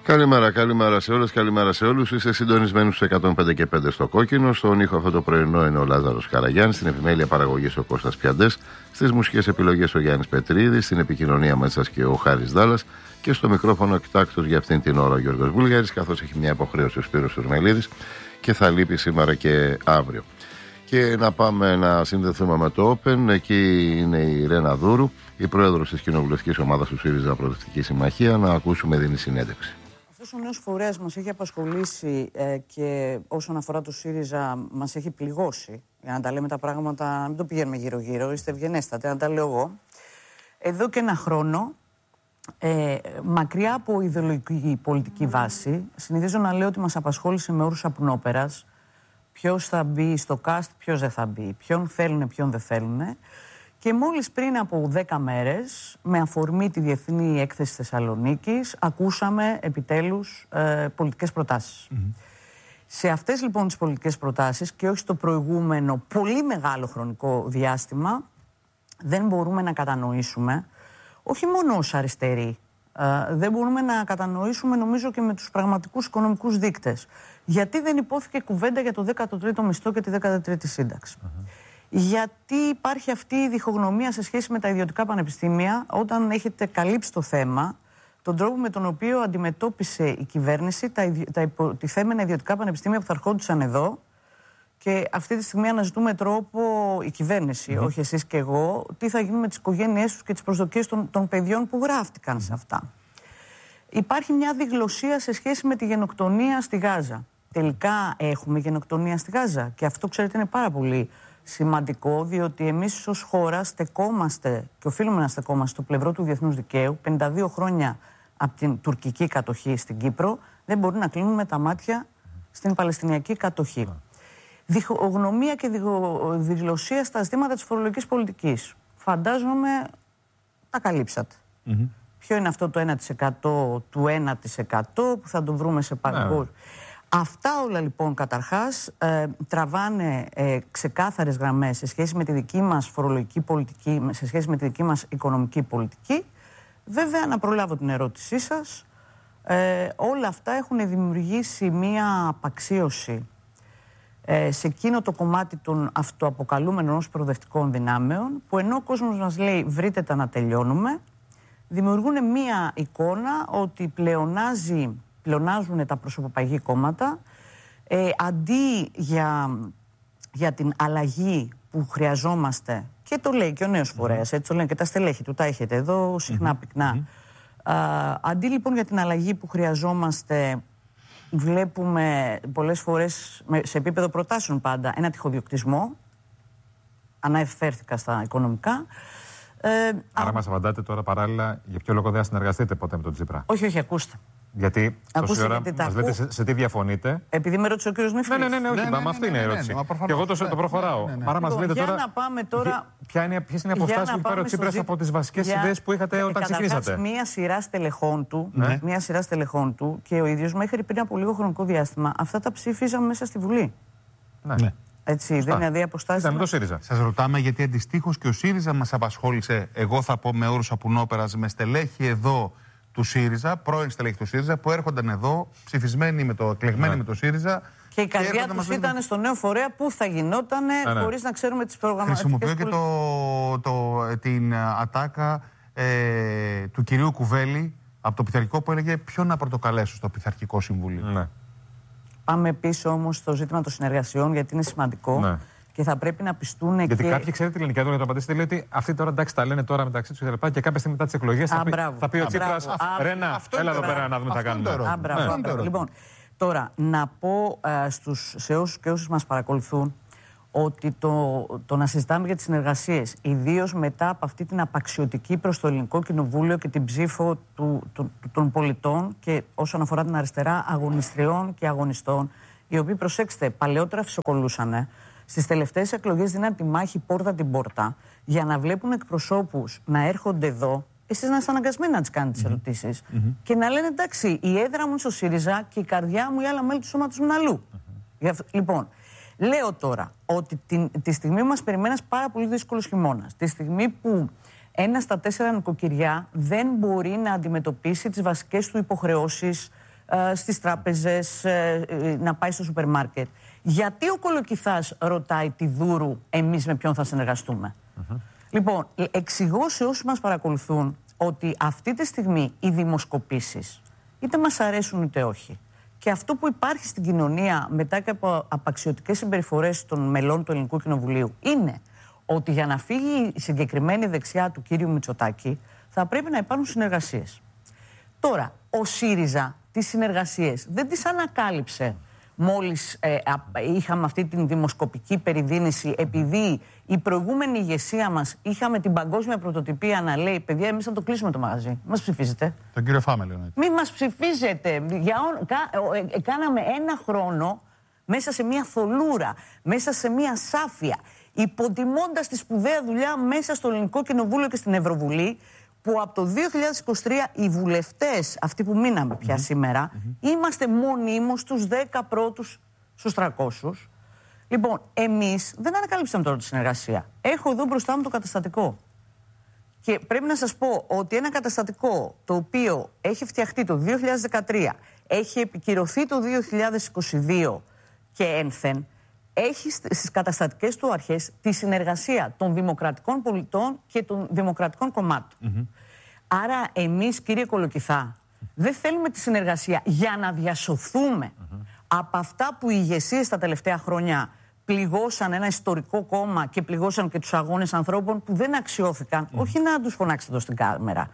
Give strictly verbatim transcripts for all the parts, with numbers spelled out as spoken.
Καλημέρα, καλημέρα σε όλες, καλημέρα σε όλους. Είστε συντονισμένοι στους εκατόν πέντε και πέντε στο Κόκκινο. Στον ήχο αυτό το πρωινό είναι ο Λάζαρος Καραγιάννης, στην επιμέλεια παραγωγής ο Κώστας Πιαντές, στις μουσικές επιλογές ο Γιάννης Πετρίδης, στην επικοινωνία μαζί σας και ο Χάρης Δάλλας και στο μικρόφωνο εκτάκτος για αυτήν την ώρα ο Γιώργος Βούλγαρης, καθώς έχει μια υποχρέωση ο Σπύρος Τουρμελίδης και θα λείπει σήμερα και αύριο. Και να πάμε να συνδεθούμε με το Open. Εκεί είναι η Ρένα Δούρου, η πρόεδρος της κοινοβουλευτικής ομάδας του ΣΥΡΙΖΑ Προοδευτική Συμμαχία. Να ακούσουμε, δίνει συνέντευξη. Αυτός ο νέος φορέας μας έχει απασχολήσει ε, και όσον αφορά το ΣΥΡΙΖΑ μας έχει πληγώσει. Για να τα λέμε τα πράγματα, να μην το πηγαίνουμε γύρω-γύρω, είστε ευγενέστατε, να τα λέω εγώ. Εδώ και ένα χρόνο, ε, μακριά από ιδεολογική πολιτική βάση, συνηθίζω να λέω ότι μας απασχόλησε με όρους απουνόπερας. Ποιος θα μπει στο cast, ποιος δεν θα μπει, ποιον θέλουν, ποιον δεν θέλουν. Και μόλις πριν από δέκα μέρες, με αφορμή τη Διεθνή Έκθεση Θεσσαλονίκης, ακούσαμε επιτέλους ε, πολιτικές προτάσεις. Mm-hmm. Σε αυτές λοιπόν τις πολιτικές προτάσεις και όχι στο προηγούμενο πολύ μεγάλο χρονικό διάστημα, δεν μπορούμε να κατανοήσουμε, όχι μόνο ως αριστεροί, ε, δεν μπορούμε να κατανοήσουμε νομίζω και με τους πραγματικούς οικονομικούς δείκτες. Γιατί δεν υπόθηκε κουβέντα για το δέκατο τρίτο μισθό και τη δέκατη τρίτη σύνταξη. Mm-hmm. Γιατί υπάρχει αυτή η διχογνωμία σε σχέση με τα ιδιωτικά πανεπιστήμια, όταν έχετε καλύψει το θέμα, τον τρόπο με τον οποίο αντιμετώπισε η κυβέρνηση τα, τα υποτιθέμενα ιδιωτικά πανεπιστήμια που θα ερχόντουσαν εδώ, και αυτή τη στιγμή αναζητούμε τρόπο η κυβέρνηση, mm-hmm. όχι εσείς και εγώ, τι θα γίνει με τις οικογένειές τους και τις προσδοκίες των, των παιδιών που γράφτηκαν σε αυτά. Υπάρχει μια διγλωσία σε σχέση με τη γενοκτονία στη Γάζα. Τελικά έχουμε γενοκτονία στη Γάζα, και αυτό ξέρετε είναι πάρα πολύ σημαντικό, διότι εμείς ως χώρα στεκόμαστε και οφείλουμε να στεκόμαστε στο πλευρό του διεθνούς δικαίου. πενήντα δύο χρόνια από την τουρκική κατοχή στην Κύπρο, δεν μπορεί να κλείνουμε τα μάτια στην Παλαιστινιακή κατοχή. Διχογνωμία και διγλωσία στα ζητήματα της φορολογικής πολιτικής. Φαντάζομαι τα καλύψατε. Mm-hmm. Ποιο είναι αυτό το ένα τοις εκατό του ένα τοις εκατό που θα το βρούμε σε παγκόσμιο. Yeah. Αυτά όλα λοιπόν καταρχάς ε, τραβάνε ε, ξεκάθαρες γραμμές σε σχέση με τη δική μας φορολογική πολιτική, σε σχέση με τη δική μας οικονομική πολιτική. Βέβαια, να προλάβω την ερώτησή σας, ε, όλα αυτά έχουν δημιουργήσει μία απαξίωση ε, σε εκείνο το κομμάτι των αυτοαποκαλούμενων ως προοδευτικών δυνάμεων, που ενώ ο κόσμος μας λέει βρείτε τα να τελειώνουμε, δημιουργούν μία εικόνα ότι πλεονάζει πλεονάζουν τα προσωποπαγή κόμματα, ε, αντί για, για την αλλαγή που χρειαζόμαστε, και το λέει και ο νέος φορέας, έτσι το λένε και τα στελέχη του, τα έχετε εδώ συχνά πυκνά. Mm-hmm. Α, αντί λοιπόν για την αλλαγή που χρειαζόμαστε, βλέπουμε πολλές φορές σε επίπεδο προτάσεων πάντα ένα τυχοδιοκτισμό, αναφέρθηκα στα οικονομικά. Ε, Άρα α... μας απαντάτε τώρα παράλληλα για ποιο λόγο δεν θα συνεργαστείτε ποτέ με τον Τσίπρα? Όχι, όχι, ακούστε. Γιατί τόση ώρα μας λέτε σε, σε τι διαφωνείτε. Επειδή με ρώτησε ο κύριος Νεφρής. Ναι, ναι, ναι, όχι, ναι, ναι, ναι, αυτή είναι η ερώτηση. Ναι, ναι, ναι, ναι, και εγώ το, το προχωράω. Ναι, ναι, ναι. Άρα μας λέτε για τώρα. Να πάμε τώρα... Ποια είναι, ποιες είναι οι αποστάσεις που έχει πάρει ο Τσίπρας ζή... από τις βασικές για... ιδέες που είχατε όταν ξεκινήσατε? Μία σειρά στελεχών του, ναι. μία σειρά στελεχών του και ο ίδιος μέχρι πριν από λίγο χρονικό διάστημα αυτά τα ψήφιζαμε μέσα στη Βουλή. Ναι. ναι. Έτσι, δεν είναι αδιαποστάσεις. Ήταν με το ΣΥΡΙΖΑ. Σας ρωτάμε γιατί αντιστοίχως και ο ΣΥΡΙΖΑ μας απασχόλησε, εγώ θα πω με όρους απουνόπερας, με στελέχη εδώ του ΣΥΡΙΖΑ, πρώην στελέχη του ΣΥΡΙΖΑ, που έρχονταν εδώ ψηφισμένοι με το, εκλεγμένοι ναι. με το ΣΥΡΙΖΑ. Και η καρδιά τους ήταν λέμε... στο νέο φορέα που θα γινότανε ναι, ναι. χωρίς να ξέρουμε τις προγραμματικές. Χρησιμοποιώ και το, το, την ατάκα ε, του κυρίου Κουβέλη από το πειθαρχικό που έλεγε ποιον να πρωτοκαλέσω στο πειθαρχικό συμβούλιο. Ναι. Πάμε πίσω όμως στο ζήτημα των συνεργασιών, γιατί είναι σημαντικό. Ναι. Και θα πρέπει να πιστούν. Γιατί και... κάποιοι, ξέρετε, ελληνικά τώρα για το απαντήσετε, λέει ότι αυτοί τώρα εντάξει τα λένε τώρα μεταξύ του και, και κάποια στιγμή μετά τις εκλογές θα, θα πει ο Τσίπρας, Ρένα, έλα εδώ πέρα να δούμε τι θα κάνουμε. Α, μπράβο, ναι. Λοιπόν, τώρα να πω uh, στους, σε όσους και όσους μας παρακολουθούν ότι το, το να συζητάμε για τις συνεργασίες, ιδίως μετά από αυτή την απαξιωτική προς το Ελληνικό Κοινοβούλιο και την ψήφο του, του, του, των πολιτών και όσον αφορά την αριστερά αγωνιστριών και αγωνιστών, οι οποίοι, προσέξτε, παλαιότερα φυσοκολούσανε, στις τελευταίες εκλογές δίναν τη μάχη πόρτα την πόρτα για να βλέπουν εκπροσώπους να έρχονται εδώ, εσείς να είστε αναγκασμένοι να τις κάνετε τις ερωτήσεις mm-hmm. και να λένε εντάξει, η έδρα μου είναι στο ΣΥΡΙΖΑ και η καρδιά μου ή άλλα μέλη του σώματος μου είναι αλλού. Mm-hmm. Λοιπόν, λέω τώρα ότι τη, τη στιγμή που μας περιμένει ένας πάρα πολύ δύσκολος χειμώνας, τη στιγμή που ένα στα τέσσερα νοικοκυριά δεν μπορεί να αντιμετωπίσει τις βασικές του υποχρεώσεις ε, στις τράπεζες, ε, ε, να πάει στο σούπερ μάρκετ. Γιατί ο Κολοκυθάς ρωτάει τη Δούρου εμείς με ποιον θα συνεργαστούμε? Mm-hmm. Λοιπόν, εξηγώ σε όσους μας παρακολουθούν ότι αυτή τη στιγμή οι δημοσκοπήσεις είτε μας αρέσουν είτε όχι, και αυτό που υπάρχει στην κοινωνία μετά και από απαξιωτικές συμπεριφορές των μελών του Ελληνικού Κοινοβουλίου είναι ότι για να φύγει η συγκεκριμένη δεξιά του κύριου Μητσοτάκη θα πρέπει να υπάρχουν συνεργασίες. Τώρα, ο ΣΥΡΙΖΑ τις συνεργασίες δεν τις ανακάλυψε μόλις ε, α, είχαμε αυτή την δημοσκοπική περιδίνηση, επειδή η προηγούμενη ηγεσία μας είχαμε την παγκόσμια πρωτοτυπία να λέει παιδιά, εμείς θα το κλείσουμε το μαγαζί. Μας ψηφίζετε? Τον κύριο Φάμελ. Μην μας ψηφίζετε. Για, κα, ε, κάναμε ένα χρόνο μέσα σε μια θολούρα, μέσα σε μια σάφια, υποτιμώντας τη σπουδαία δουλειά μέσα στο Ελληνικό Κοινοβούλιο και στην Ευρωβουλή, που από το δύο χιλιάδες είκοσι τρία οι βουλευτές, αυτοί που μείναμε πια mm-hmm. σήμερα, mm-hmm. είμαστε μονίμως στους δέκα πρώτους στους τριακόσιους. Λοιπόν, εμείς δεν ανακαλύψαμε τώρα τη συνεργασία. Έχω εδώ μπροστά μου το καταστατικό. Και πρέπει να σας πω ότι ένα καταστατικό το οποίο έχει φτιαχτεί το δύο χιλιάδες δεκατρία, έχει επικυρωθεί το δύο χιλιάδες είκοσι δύο και ένθεν, έχει στις καταστατικές του αρχές τη συνεργασία των δημοκρατικών πολιτών και των δημοκρατικών κομμάτων. Mm-hmm. Άρα εμείς, κύριε Κολοκυθά, δεν θέλουμε τη συνεργασία για να διασωθούμε mm-hmm. από αυτά που οι ηγεσίες τα τελευταία χρόνια πληγώσαν ένα ιστορικό κόμμα και πληγώσαν και τους αγώνες ανθρώπων που δεν αξιώθηκαν, mm-hmm. όχι να τους φωνάξετε εδώ στην κάμερα,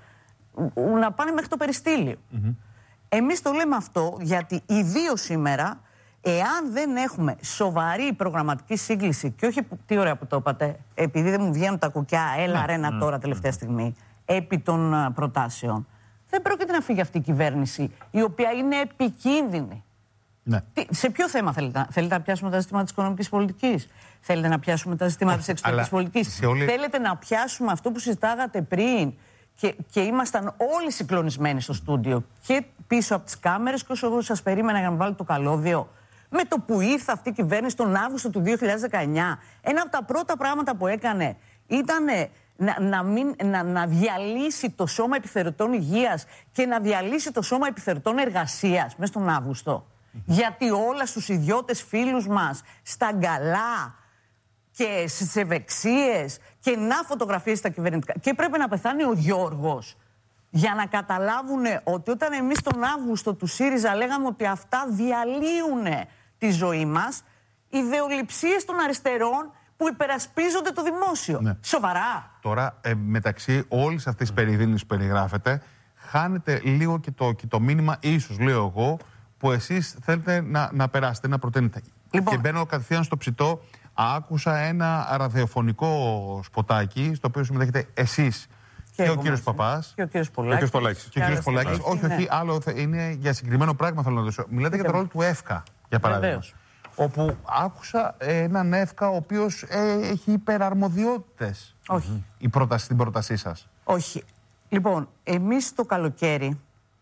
να πάνε μέχρι το περιστήλιο. Mm-hmm. Εμείς το λέμε αυτό γιατί ιδίως σήμερα, εάν δεν έχουμε σοβαρή προγραμματική σύγκληση, και όχι τι ωραία που το είπατε, επειδή δεν μου βγαίνουν τα κουκιά, έλα ρένα τώρα τελευταία στιγμή, επί των προτάσεων, δεν πρόκειται να φύγει αυτή η κυβέρνηση, η οποία είναι επικίνδυνη. Ναι. Τι, σε ποιο θέμα θέλετε, θέλετε να πιάσουμε τα ζητήματα της οικονομικής πολιτικής? Θέλετε να πιάσουμε τα ζητήματα της εξωτερικής πολιτικής? Όλη... Θέλετε να πιάσουμε αυτό που συζητάγατε πριν και, και ήμασταν όλοι συγκλονισμένοι στο στούντιο και πίσω από τις κάμερες, και όσο εγώ σας περίμενα για να βάλω το καλώδιο, με το που ήρθε αυτή η κυβέρνηση τον Αύγουστο του δύο χιλιάδες δεκαεννιά, ένα από τα πρώτα πράγματα που έκανε ήταν να, να, μην, να, να διαλύσει το Σώμα Επιθεωρητών Υγείας και να διαλύσει το Σώμα Επιθεωρητών Εργασίας μέσα στον Αύγουστο. Mm-hmm. Γιατί όλα στους ιδιώτες φίλους μας, στα γκαλά και στις ευεξίες και να φωτογραφίες στα κυβερνητικά. Και πρέπει να πεθάνει ο Γιώργος για να καταλάβουν ότι όταν εμείς τον Αύγουστο του ΣΥΡΙΖΑ λέγαμε ότι αυτά διαλύουν τη ζωή μας, ιδεολειψίες των αριστερών που υπερασπίζονται το δημόσιο. Ναι. Σοβαρά. Τώρα, ε, μεταξύ όλης αυτής της περιδίνησης που περιγράφεται, χάνεται λίγο και το, και το μήνυμα, ίσως λέω εγώ, που εσείς θέλετε να, να περάσετε, να προτείνετε. Λοιπόν. Και μπαίνω κατευθείαν στο ψητό. Άκουσα ένα ραδιοφωνικό σποτάκι, στο οποίο συμμετέχετε εσείς και, και ο κύριος Παπάς. Και ο κύριος Πολάκης. Και ο κύριος Πολάκης. Όχι, όχι, άλλο είναι για συγκεκριμένο πράγμα θέλω να δώσω. Μιλάτε για το ρόλο του ΕΦΚΑ, για παράδειγμα. Βεβαίως. Όπου άκουσα έναν ΕΦΚΑ ο οποίος ε, έχει υπεραρμοδιότητες. Όχι. Η πρόταση, την πρότασή σας. Όχι. Λοιπόν, εμείς το καλοκαίρι,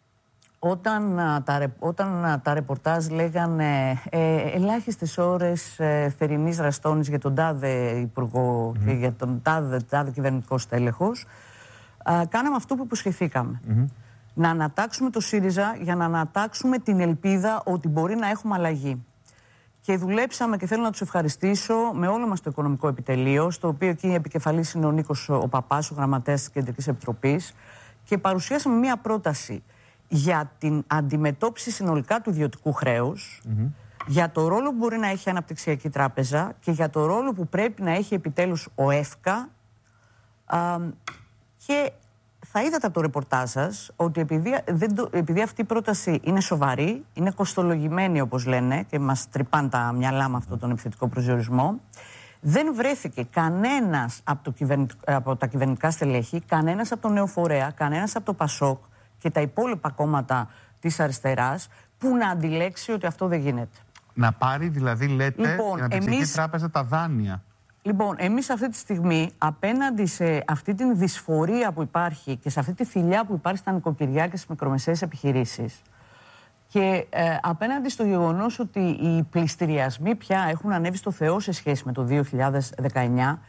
όταν τα, όταν τα ρεπορτάζ λέγανε ε, ελάχιστες ώρες ε, θερινής ραστόνης για τον τάδε υπουργό mm-hmm. και για τον τάδε, τάδε κυβερνητικό στέλεχος, ε, κάναμε αυτό που υποσχεθήκαμε. Mm-hmm. Να ανατάξουμε το ΣΥΡΙΖΑ για να ανατάξουμε την ελπίδα ότι μπορεί να έχουμε αλλαγή. Και δουλέψαμε, και θέλω να τους ευχαριστήσω, με όλο μας το οικονομικό επιτελείο, στο οποίο εκεί επικεφαλής είναι ο Νίκος ο Παπάς, ο γραμματέας της Κεντρικής Επιτροπής, και παρουσιάσαμε μία πρόταση για την αντιμετώπιση συνολικά του ιδιωτικού χρέους, mm-hmm. για το ρόλο που μπορεί να έχει η Αναπτυξιακή Τράπεζα και για το ρόλο που πρέπει να έχει επιτέλους ο ΕΦΚΑ. Α, και θα είδατε από το ρεπορτάζ σας ότι επειδή, δεν το, επειδή αυτή η πρόταση είναι σοβαρή, είναι κοστολογημένη όπως λένε και μας τρυπάν τα μυαλά με αυτόν τον επιθετικό προσδιορισμό, δεν βρέθηκε κανένας από, το κυβερνητ, από τα κυβερνητικά στελέχη, κανένας από το Νεοφορέα, κανένας από το ΠΑΣΟΚ και τα υπόλοιπα κόμματα της αριστεράς που να αντιλέξει ότι αυτό δεν γίνεται. Να πάρει δηλαδή, λέτε, λοιπόν, η Αναπτυξιακή εμείς... Τράπεζα τα δάνεια. Λοιπόν, εμείς αυτή τη στιγμή, απέναντι σε αυτή την δυσφορία που υπάρχει και σε αυτή τη θηλιά που υπάρχει στα νοικοκυριά και στις μικρομεσαίες επιχειρήσεις, και ε, απέναντι στο γεγονός ότι οι πληστηριασμοί πια έχουν ανέβει στο Θεό σε σχέση με το δύο χιλιάδες δεκαεννιά,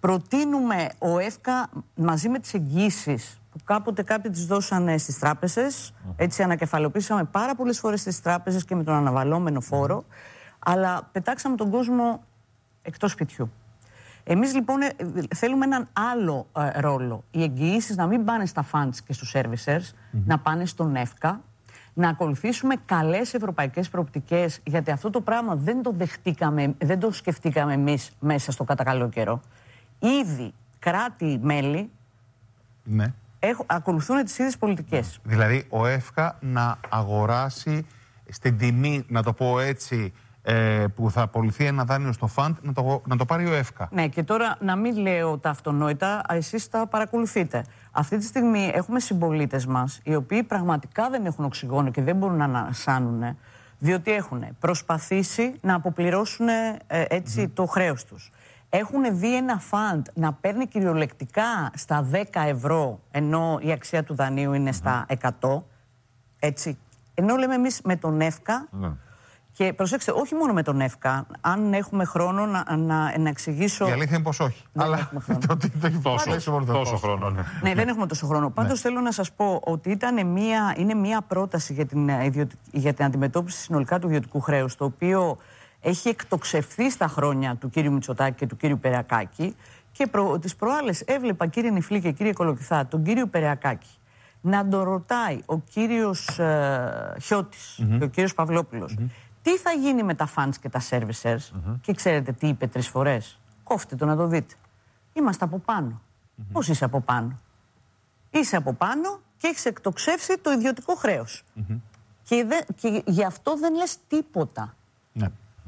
Προτείνουμε ο ΕΦΚΑ μαζί με τις εγγύησεις που κάποτε κάποιοι τις δώσανε στις τράπεζες. Mm-hmm. Έτσι ανακεφαλαιοποίησαμε πάρα πολλές φορές στις τράπεζες και με τον αναβαλλόμενο φόρο, mm-hmm. αλλά πετάξαμε τον κόσμο εκτός σπιτιού. Εμείς λοιπόν θέλουμε έναν άλλο ε, ρόλο. Οι εγγυήσεις να μην πάνε στα funds και στους servicers, mm-hmm. να πάνε στον ΕΦΚΑ, να ακολουθήσουμε καλές ευρωπαϊκές προοπτικές, γιατί αυτό το πράγμα δεν το δεχτήκαμε, δεν το σκεφτήκαμε εμείς μέσα στο κατά καλό καιρό. Ήδη κράτη-μέλη ναι. έχουν, ακολουθούν τις ίδιες πολιτικές. Δηλαδή ο ΕΦΚΑ να αγοράσει στην τιμή, να το πω έτσι, ε, που θα απολυθεί ένα δάνειο στο φαντ, να το, να το πάρει ο ΕΦΚΑ. Ναι, και τώρα να μην λέω τα αυτονόητα, εσείς τα παρακολουθείτε. Αυτή τη στιγμή έχουμε συμπολίτες μας, οι οποίοι πραγματικά δεν έχουν οξυγόνο και δεν μπορούν να ανασάνουν, διότι έχουν προσπαθήσει να αποπληρώσουν ε, έτσι mm. το χρέος τους. Έχουν δει ένα φαντ να παίρνει κυριολεκτικά στα δέκα ευρώ, ενώ η αξία του δανείου είναι στα εκατό. Έτσι. Ενώ λέμε εμείς με τον ΕΦΚΑ, mm. και προσέξτε, όχι μόνο με τον ΕΦΚΑ, αν έχουμε χρόνο να, να, να εξηγήσω. Η αλήθεια είναι πως όχι. Δεν αλλά έχουμε χρόνο. το, το, το, τόσο, τόσο, τόσο χρόνο. Ναι, ναι, δεν έχουμε τόσο χρόνο. Πάντως ναι. θέλω να σας πω ότι ήταν μια, είναι μια πρόταση για την, για την αντιμετώπιση συνολικά του ιδιωτικού χρέους, το οποίο έχει εκτοξευθεί στα χρόνια του κύριου Μητσοτάκη και του κύριου Περακάκη. Και προ, τις προάλλες έβλεπα, κύριε Νιφλή και κύριε Κολοκυθά, τον κύριο Περακάκη να τον ρωτάει ο κύριος ε, Χιώτης mm-hmm. και ο κύριος Παυλόπουλος mm-hmm. τι θα γίνει με τα funds και τα servicers. Mm-hmm. Και ξέρετε τι είπε τρεις φορές? Κόφτε το να το δείτε. Είμαστε από πάνω. Mm-hmm. Πώς είσαι από πάνω? Είσαι από πάνω και έχεις εκτοξεύσει το ιδιωτικό χρέος. Mm-hmm. Και, δε, και γι' αυτό δεν λες τίποτα. Ναι.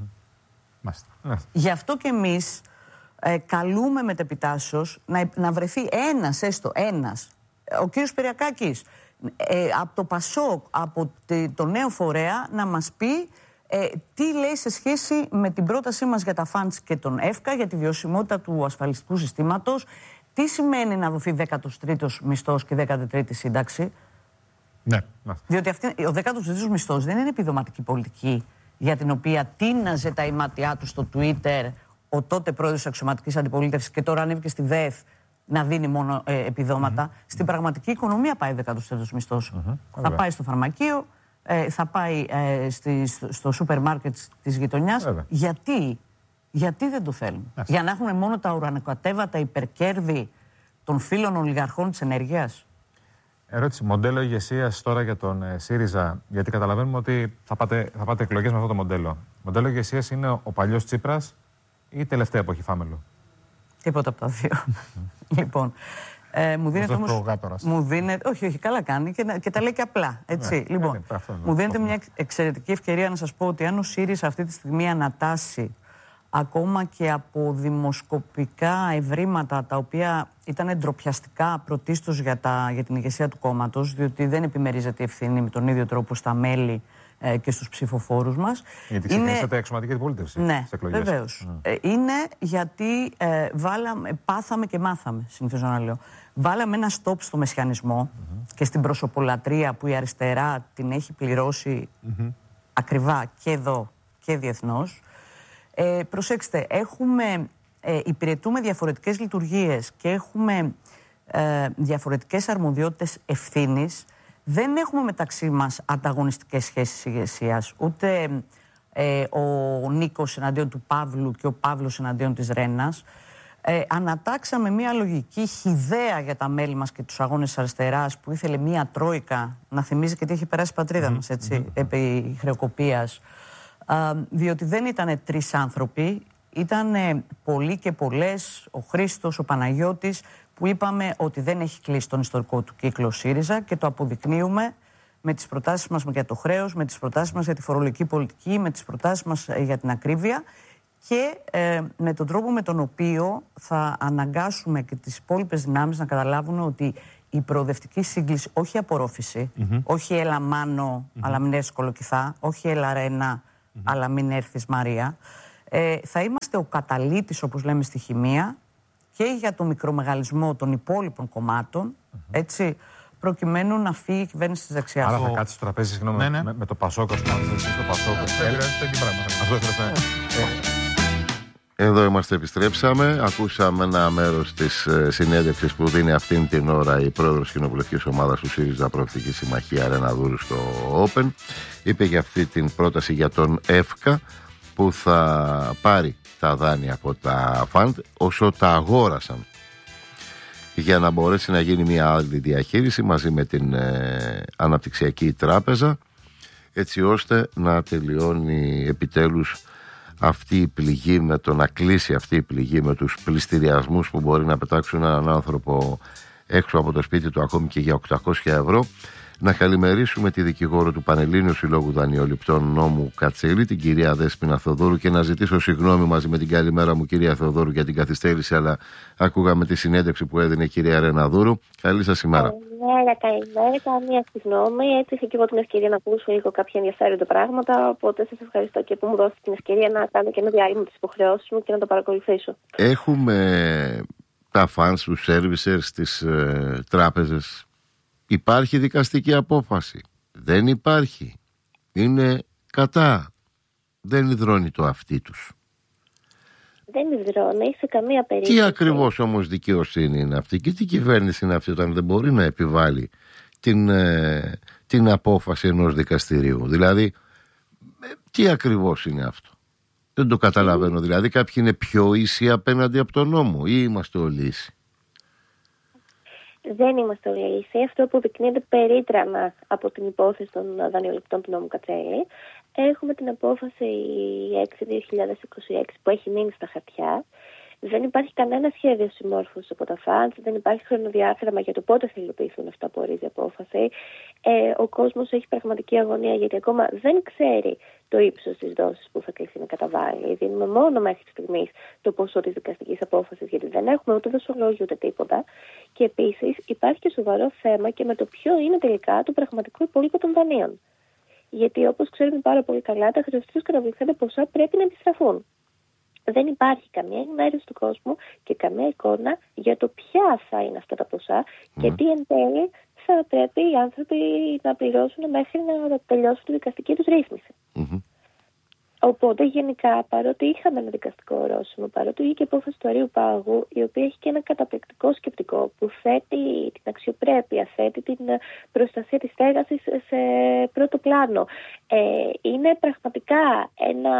Mm-hmm. Γι' αυτό και εμείς ε, καλούμε μετεπιτάσσεως να, να βρεθεί ένας, έστω ένας, ο κύριος Περιακάκης, ε, από το ΠΑΣΟΚ, από τε, το νέο φορέα, να μας πει ε, τι λέει σε σχέση με την πρότασή μας για τα funds και τον ΕΦΚΑ, για τη βιωσιμότητα του ασφαλιστικού συστήματος, τι σημαίνει να δοθεί δέκατος τρίτος μισθός και δέκατη τρίτη σύνταξη. Ναι. Διότι αυτή, ο δέκατος τρίτος μισθός δεν είναι επιδοματική πολιτική για την οποία τίναζε τα ηματιά του στο Twitter ο τότε πρόεδρος της αξιωματικής αντιπολίτευσης και τώρα ανέβηκε στη ΔΕΘ να δίνει μόνο ε, επιδόματα. Mm-hmm. Στην πραγματική οικονομία πάει ο δέκατος τρίτος μισθός. Mm-hmm. Θα πάει στο φαρμακείο, ε, θα πάει ε, στη, στο σούπερ μάρκετ της γειτονιάς. Mm-hmm. Γιατί? Γιατί δεν το θέλουν? Mm-hmm. Για να έχουν μόνο τα ουρανοκατέβατα υπερκέρδη των φίλων ολιγαρχών της ενέργειας. Ερώτηση. Μοντέλο ηγεσίας τώρα για τον ε, ΣΥΡΙΖΑ, γιατί καταλαβαίνουμε ότι θα πάτε, θα πάτε εκλογές με αυτό το μοντέλο. Μοντέλο ηγεσίας είναι ο, ο παλιός Τσίπρας ή η τελευταία εποχή Φάμελο? Τίποτα από τα δύο. Λοιπόν, ε, μου δίνεται όμως, μου δίνεται, όχι, όχι, καλά κάνει και, και τα λέει και απλά, έτσι. Ναι, λοιπόν, ναι, ναι, μου δίνεται μια εξαιρετική ευκαιρία να σας πω ότι αν ο ΣΥΡΙΖΑ αυτή τη στιγμή ανατάσσει ακόμα και από δημοσκοπικά ευρήματα τα οποία ήταν ντροπιαστικά πρωτίστως για, τα, για την ηγεσία του κόμματος, διότι δεν επιμερίζεται η ευθύνη με τον ίδιο τρόπο στα μέλη ε, και στους ψηφοφόρους μας. Γιατί ξεκινήσατε εξωματική αντιπολίτευση ναι, στις εκλογές. Βεβαίως. Mm. Ε, είναι γιατί ε, βάλαμε, πάθαμε και μάθαμε, συνήθως να λέω. Βάλαμε ένα stop στο μεσιανισμό mm-hmm. και στην προσωπολατρία που η αριστερά την έχει πληρώσει mm-hmm. ακριβά και εδώ και διεθνώς. Ε, προσέξτε, έχουμε, ε, υπηρετούμε διαφορετικές λειτουργίες και έχουμε ε, διαφορετικές αρμοδιότητες ευθύνης. Δεν έχουμε μεταξύ μας ανταγωνιστικές σχέσεις ηγεσίας, ούτε ε, ο Νίκος εναντίον του Παύλου και ο Παύλος εναντίον της Ρένας. Ε, ανατάξαμε μια λογική χυδαία για τα μέλη μας και τους αγώνες της αριστεράς που ήθελε μια τρόικα να θυμίζει και τι έχει περάσει η πατρίδα mm-hmm. μας, έτσι, mm-hmm. επί χρεοκοπίας. Uh, διότι δεν ήταν τρεις άνθρωποι, ήταν πολλοί και πολλές, ο Χρήστος, ο Παναγιώτης, που είπαμε ότι δεν έχει κλείσει τον ιστορικό του κύκλο ΣΥΡΙΖΑ και το αποδεικνύουμε με τις προτάσεις μας για το χρέος, με τις προτάσεις μας για τη φορολογική πολιτική, με τις προτάσεις μας για την ακρίβεια και ε, με τον τρόπο με τον οποίο θα αναγκάσουμε και τις υπόλοιπες δυνάμεις να καταλάβουν ότι η προοδευτική σύγκληση, όχι η απορρόφηση, mm-hmm. όχι έλα Μάνο, mm-hmm. αλλά μην έρθεις Κολοκυθά, όχι έλα Ρένα, Mm-hmm. αλλά μην έρθεις Μαρία, ε, θα είμαστε ο καταλύτης, όπως λέμε στη χημεία, και για το μικρομεγαλισμό των υπόλοιπων κομμάτων, mm-hmm. έτσι, προκειμένου να φύγει η κυβέρνηση της δεξιάς. Άρα θα κάτσει στο τραπέζι, συγγνώμη, ναι, ναι. Με, με το Πασόκ, ας πούμε, στο Πασόκ. Αυτό είναι Εδώ είμαστε, επιστρέψαμε. Ακούσαμε ένα μέρος της ε, συνέντευξης που δίνει αυτήν την ώρα η πρόεδρος κοινοβουλευτικής ομάδας του ΣΥΡΙΖΑ Προοδευτική Συμμαχία, Ρεναδούρου, στο Open. Είπε για αυτή την πρόταση για τον ΕΦΚΑ που θα πάρει τα δάνεια από τα φαντ όσο τα αγόρασαν, για να μπορέσει να γίνει μια άλλη διαχείριση μαζί με την ε, Αναπτυξιακή Τράπεζα, έτσι ώστε να τελειώνει επιτέλους αυτή η πληγή, με το να κλείσει αυτή η πληγή με τους πληστηριασμούς που μπορεί να πετάξουν έναν άνθρωπο έξω από το σπίτι του ακόμη και για οκτακόσια ευρώ. Να καλημερίσουμε τη δικηγόρο του Πανελλήνιου Συλλόγου Δανειοληπτών Νόμου Κατσέλη, την κυρία Δέσποινα Θεοδόρου, και να ζητήσω συγγνώμη μαζί με την καλημέρα μου, κυρία Θεοδόρου, για την καθυστέρηση, αλλά ακούγαμε τη συνέντευξη που έδινε η κυρία Ρεναδούρου. Καλή σας ημέρα. Καλημέρα, καλημέρα. Καμία συγγνώμη. Έτσι είχα και εγώ την ευκαιρία να ακούσω λίγο κάποια ενδιαφέροντα πράγματα. Οπότε σας ευχαριστώ και που μου δώσετε την ευκαιρία να κάνω και ένα διάλειμμα της υποχρεώσης μου και να το παρακολουθήσω. Έχουμε τα funds, τους servicers, τις ε, τράπεζες. Υπάρχει δικαστική απόφαση? Δεν υπάρχει. Είναι κατά. Δεν υδρώνει το αυτί τους. Δεν υδρώνει σε καμία περίπτωση. Τι ακριβώς όμως δικαιοσύνη είναι αυτή και τι κυβέρνηση είναι αυτή, όταν δεν μπορεί να επιβάλλει την, ε, την απόφαση ενός δικαστηρίου? Δηλαδή, ε, τι ακριβώς είναι αυτό? Δεν το καταλαβαίνω. Δηλαδή, κάποιοι είναι πιο ίσοι απέναντι από τον νόμο ή είμαστε όλοι ίσοι? Δεν είμαστε όλοι ίσοι. Αυτό που δεικνύεται περίτρανα από την υπόθεση των δανειοληπτών του νόμου Κατσέλη. Έχουμε την απόφαση έξι δύο χιλιάδες είκοσι έξι που έχει μείνει στα χαρτιά. Δεν υπάρχει κανένα σχέδιο συμμόρφωσης από τα φαντς, δεν υπάρχει χρονοδιάγραμμα για το πότε θα υλοποιηθούν αυτά που ορίζει η απόφαση. Ε, ο κόσμος έχει πραγματική αγωνία, γιατί ακόμα δεν ξέρει το ύψος της δόσης που θα κληθεί να καταβάλει. Δίνουμε μόνο μέχρι στιγμής το ποσό της δικαστικής απόφασης, γιατί δεν έχουμε ούτε δοσολόγιο ούτε τίποτα. Και επίσης υπάρχει και σοβαρό θέμα και με το ποιο είναι τελικά το πραγματικό υπόλοιπο των δανείων. Γιατί όπως ξέρουμε πάρα πολύ καλά, τα χρεωστικώς καταβληθέντα ποσά πρέπει να επιστραφούν. Δεν υπάρχει καμία ενημέρωση του κόσμου και καμία εικόνα για το ποια θα είναι αυτά τα ποσά mm. και τι εν τέλει θα πρέπει οι άνθρωποι να πληρώσουν μέχρι να τελειώσουν τη δικαστική τους ρύθμιση. Mm-hmm. Οπότε γενικά, παρότι είχαμε ένα δικαστικό ορόσημο, παρότι είχε και απόφαση του Αρείου Πάγου, η οποία έχει και ένα καταπληκτικό σκεπτικό που θέτει την αξιοπρέπεια, θέτει την προστασία της στέγασης σε πρώτο πλάνο. Ε, είναι πραγματικά ένα...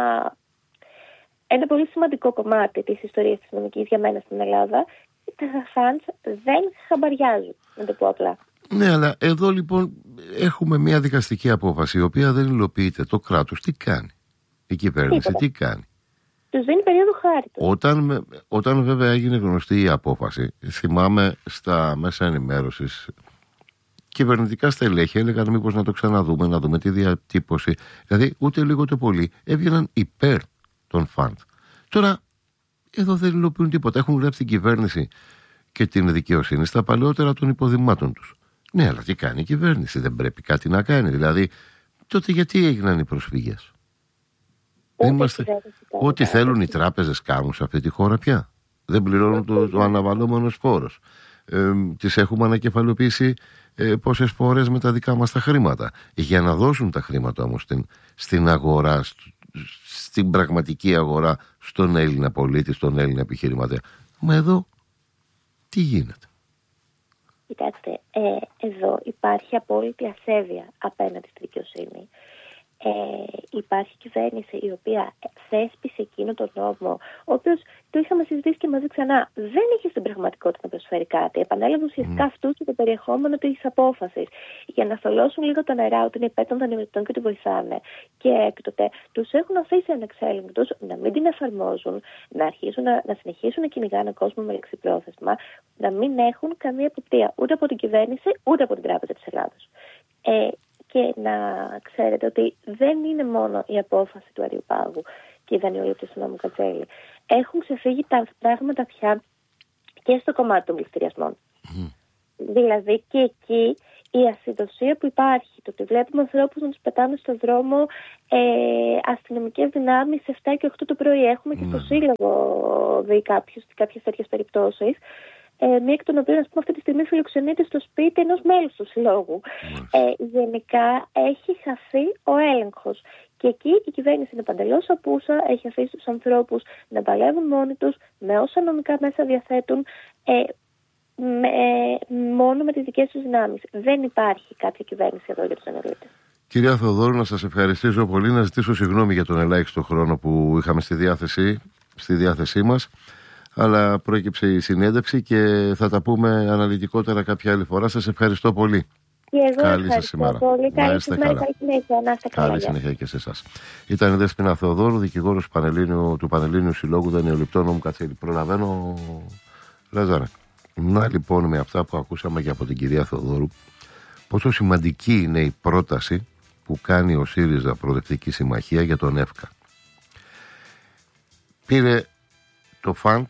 Ένα πολύ σημαντικό κομμάτι της ιστορίας της νομικής για μένα στην Ελλάδα. Τα φαντς δεν χαμπαριάζουν, να το πω απλά. Ναι, αλλά εδώ λοιπόν έχουμε μια δικαστική απόφαση η οποία δεν υλοποιείται. Το κράτος τι κάνει? Η κυβέρνηση Τίποτα. τι κάνει? Τους δίνει περίοδο χάριτος. Όταν, όταν βέβαια έγινε γνωστή η απόφαση, θυμάμαι στα μέσα ενημέρωσης, κυβερνητικά στελέχη έλεγαν μήπως να το ξαναδούμε, να δούμε τη διατύπωση. Δηλαδή ούτε λίγο το πολύ έβγαιναν υπέρ των φαντ. Τώρα εδώ δεν υλοποιούν τίποτα. Έχουν γράψει την κυβέρνηση και την δικαιοσύνη στα παλαιότερα των υποδημάτων τους. Ναι, αλλά τι κάνει η κυβέρνηση? Δεν πρέπει κάτι να κάνει? Δηλαδή τότε γιατί έγιναν οι προσφύγες? Είμαστε... Ό,τι θέλουν οι τράπεζες κάνουν σε αυτή τη χώρα πια. Δεν πληρώνουν το, το αναβαλλόμενος φόρος. Ε, τις έχουμε ανακεφαλοποιήσει ε, πόσες φορές με τα δικά μας τα χρήματα. Για να δώσουν τα χρήματα όμως στην, στην αγορά, στην πραγματική αγορά, στον Έλληνα πολίτη, στον Έλληνα επιχειρηματία. Μα εδώ τι γίνεται? Κοιτάξτε, ε, εδώ υπάρχει απόλυτη ασέβεια απέναντι στη δικαιοσύνη. Ε, υπάρχει κυβέρνηση η οποία θέσπισε εκείνο τον νόμο, ο οποίος το είχαμε συζητήσει και μαζί ξανά, δεν είχε στην πραγματικότητα να προσφέρει κάτι. Επανέλαβε ουσιαστικά mm. αυτού και το περιεχόμενο της απόφασης για να θολώσουν λίγο τα νερά ότι είναι υπέρ των δανειοληπτών και τη βοηθάνε. Και έκτοτε τους έχουν αφήσει ανεξέλεγκτους να μην την εφαρμόζουν, να, αρχίσουν να, να συνεχίσουν να κυνηγάνε κόσμο με λεξιπρόθεσμα, να μην έχουν καμία εποπτεία ούτε από την κυβέρνηση ούτε από την Τράπεζα της Ελλάδος. Ε, Και να ξέρετε ότι δεν είναι μόνο η απόφαση του Αρείου Πάγου και οι δανειολήπτες του νόμου Κατσέλη. Έχουν ξεφύγει τα πράγματα πια και στο κομμάτι των πληστηριασμών. Mm. Δηλαδή και εκεί η ασυδοσία που υπάρχει, το ότι βλέπουμε ανθρώπους να τους πετάνε στον δρόμο ε, αστυνομικές δυνάμεις σε επτά και οκτώ το πρωί. Έχουμε mm. και στο Σύλλογο δει κάποιους, κάποιες τέτοιες περιπτώσεις. Ε, μία εκ των οποίων, ας πούμε, αυτή τη στιγμή φιλοξενείται στο σπίτι ενός μέλους του συλλόγου. Mm. Ε, γενικά έχει χαθεί ο έλεγχος. Και εκεί η κυβέρνηση είναι παντελώς απούσα, έχει αφήσει τους ανθρώπους να παλεύουν μόνοι τους, με όσα νομικά μέσα διαθέτουν, ε, με, ε, μόνο με τις δικές τους δυνάμεις. Δεν υπάρχει κάποια κυβέρνηση εδώ για τους ενεργητές. Κυρία Θεοδόρου, να σας ευχαριστήσω πολύ, να ζητήσω συγγνώμη για τον ελάχιστο χρόνο που είχαμε στη διάθεση, στη διάθεσή μας, αλλά προέκυψε η συνέντευξη και θα τα πούμε αναλυτικότερα κάποια άλλη φορά. Σας ευχαριστώ πολύ. Και εγώ καλή σας ημέρα. Πολύ. Να καλή είστε σας καλά. Καλή συνέχεια. Να είστε καλά. Καλή συνέχεια και σε εσάς. Ήταν η Δέσποινα Θεοδόρου, δικηγόρος του Πανελλήνιου Συλλόγου Δανειοληπτών Νόμου Κατσέλη. Προλαβαίνω, Λάζαρε. Να λοιπόν με αυτά που ακούσαμε και από την κυρία Θεοδόρου, πόσο σημαντική είναι η πρόταση που κάνει ο ΣΥΡΙΖΑ Προοδευτική Συμμαχία για τον ΕΦΚΑ. Πήρε το φαντ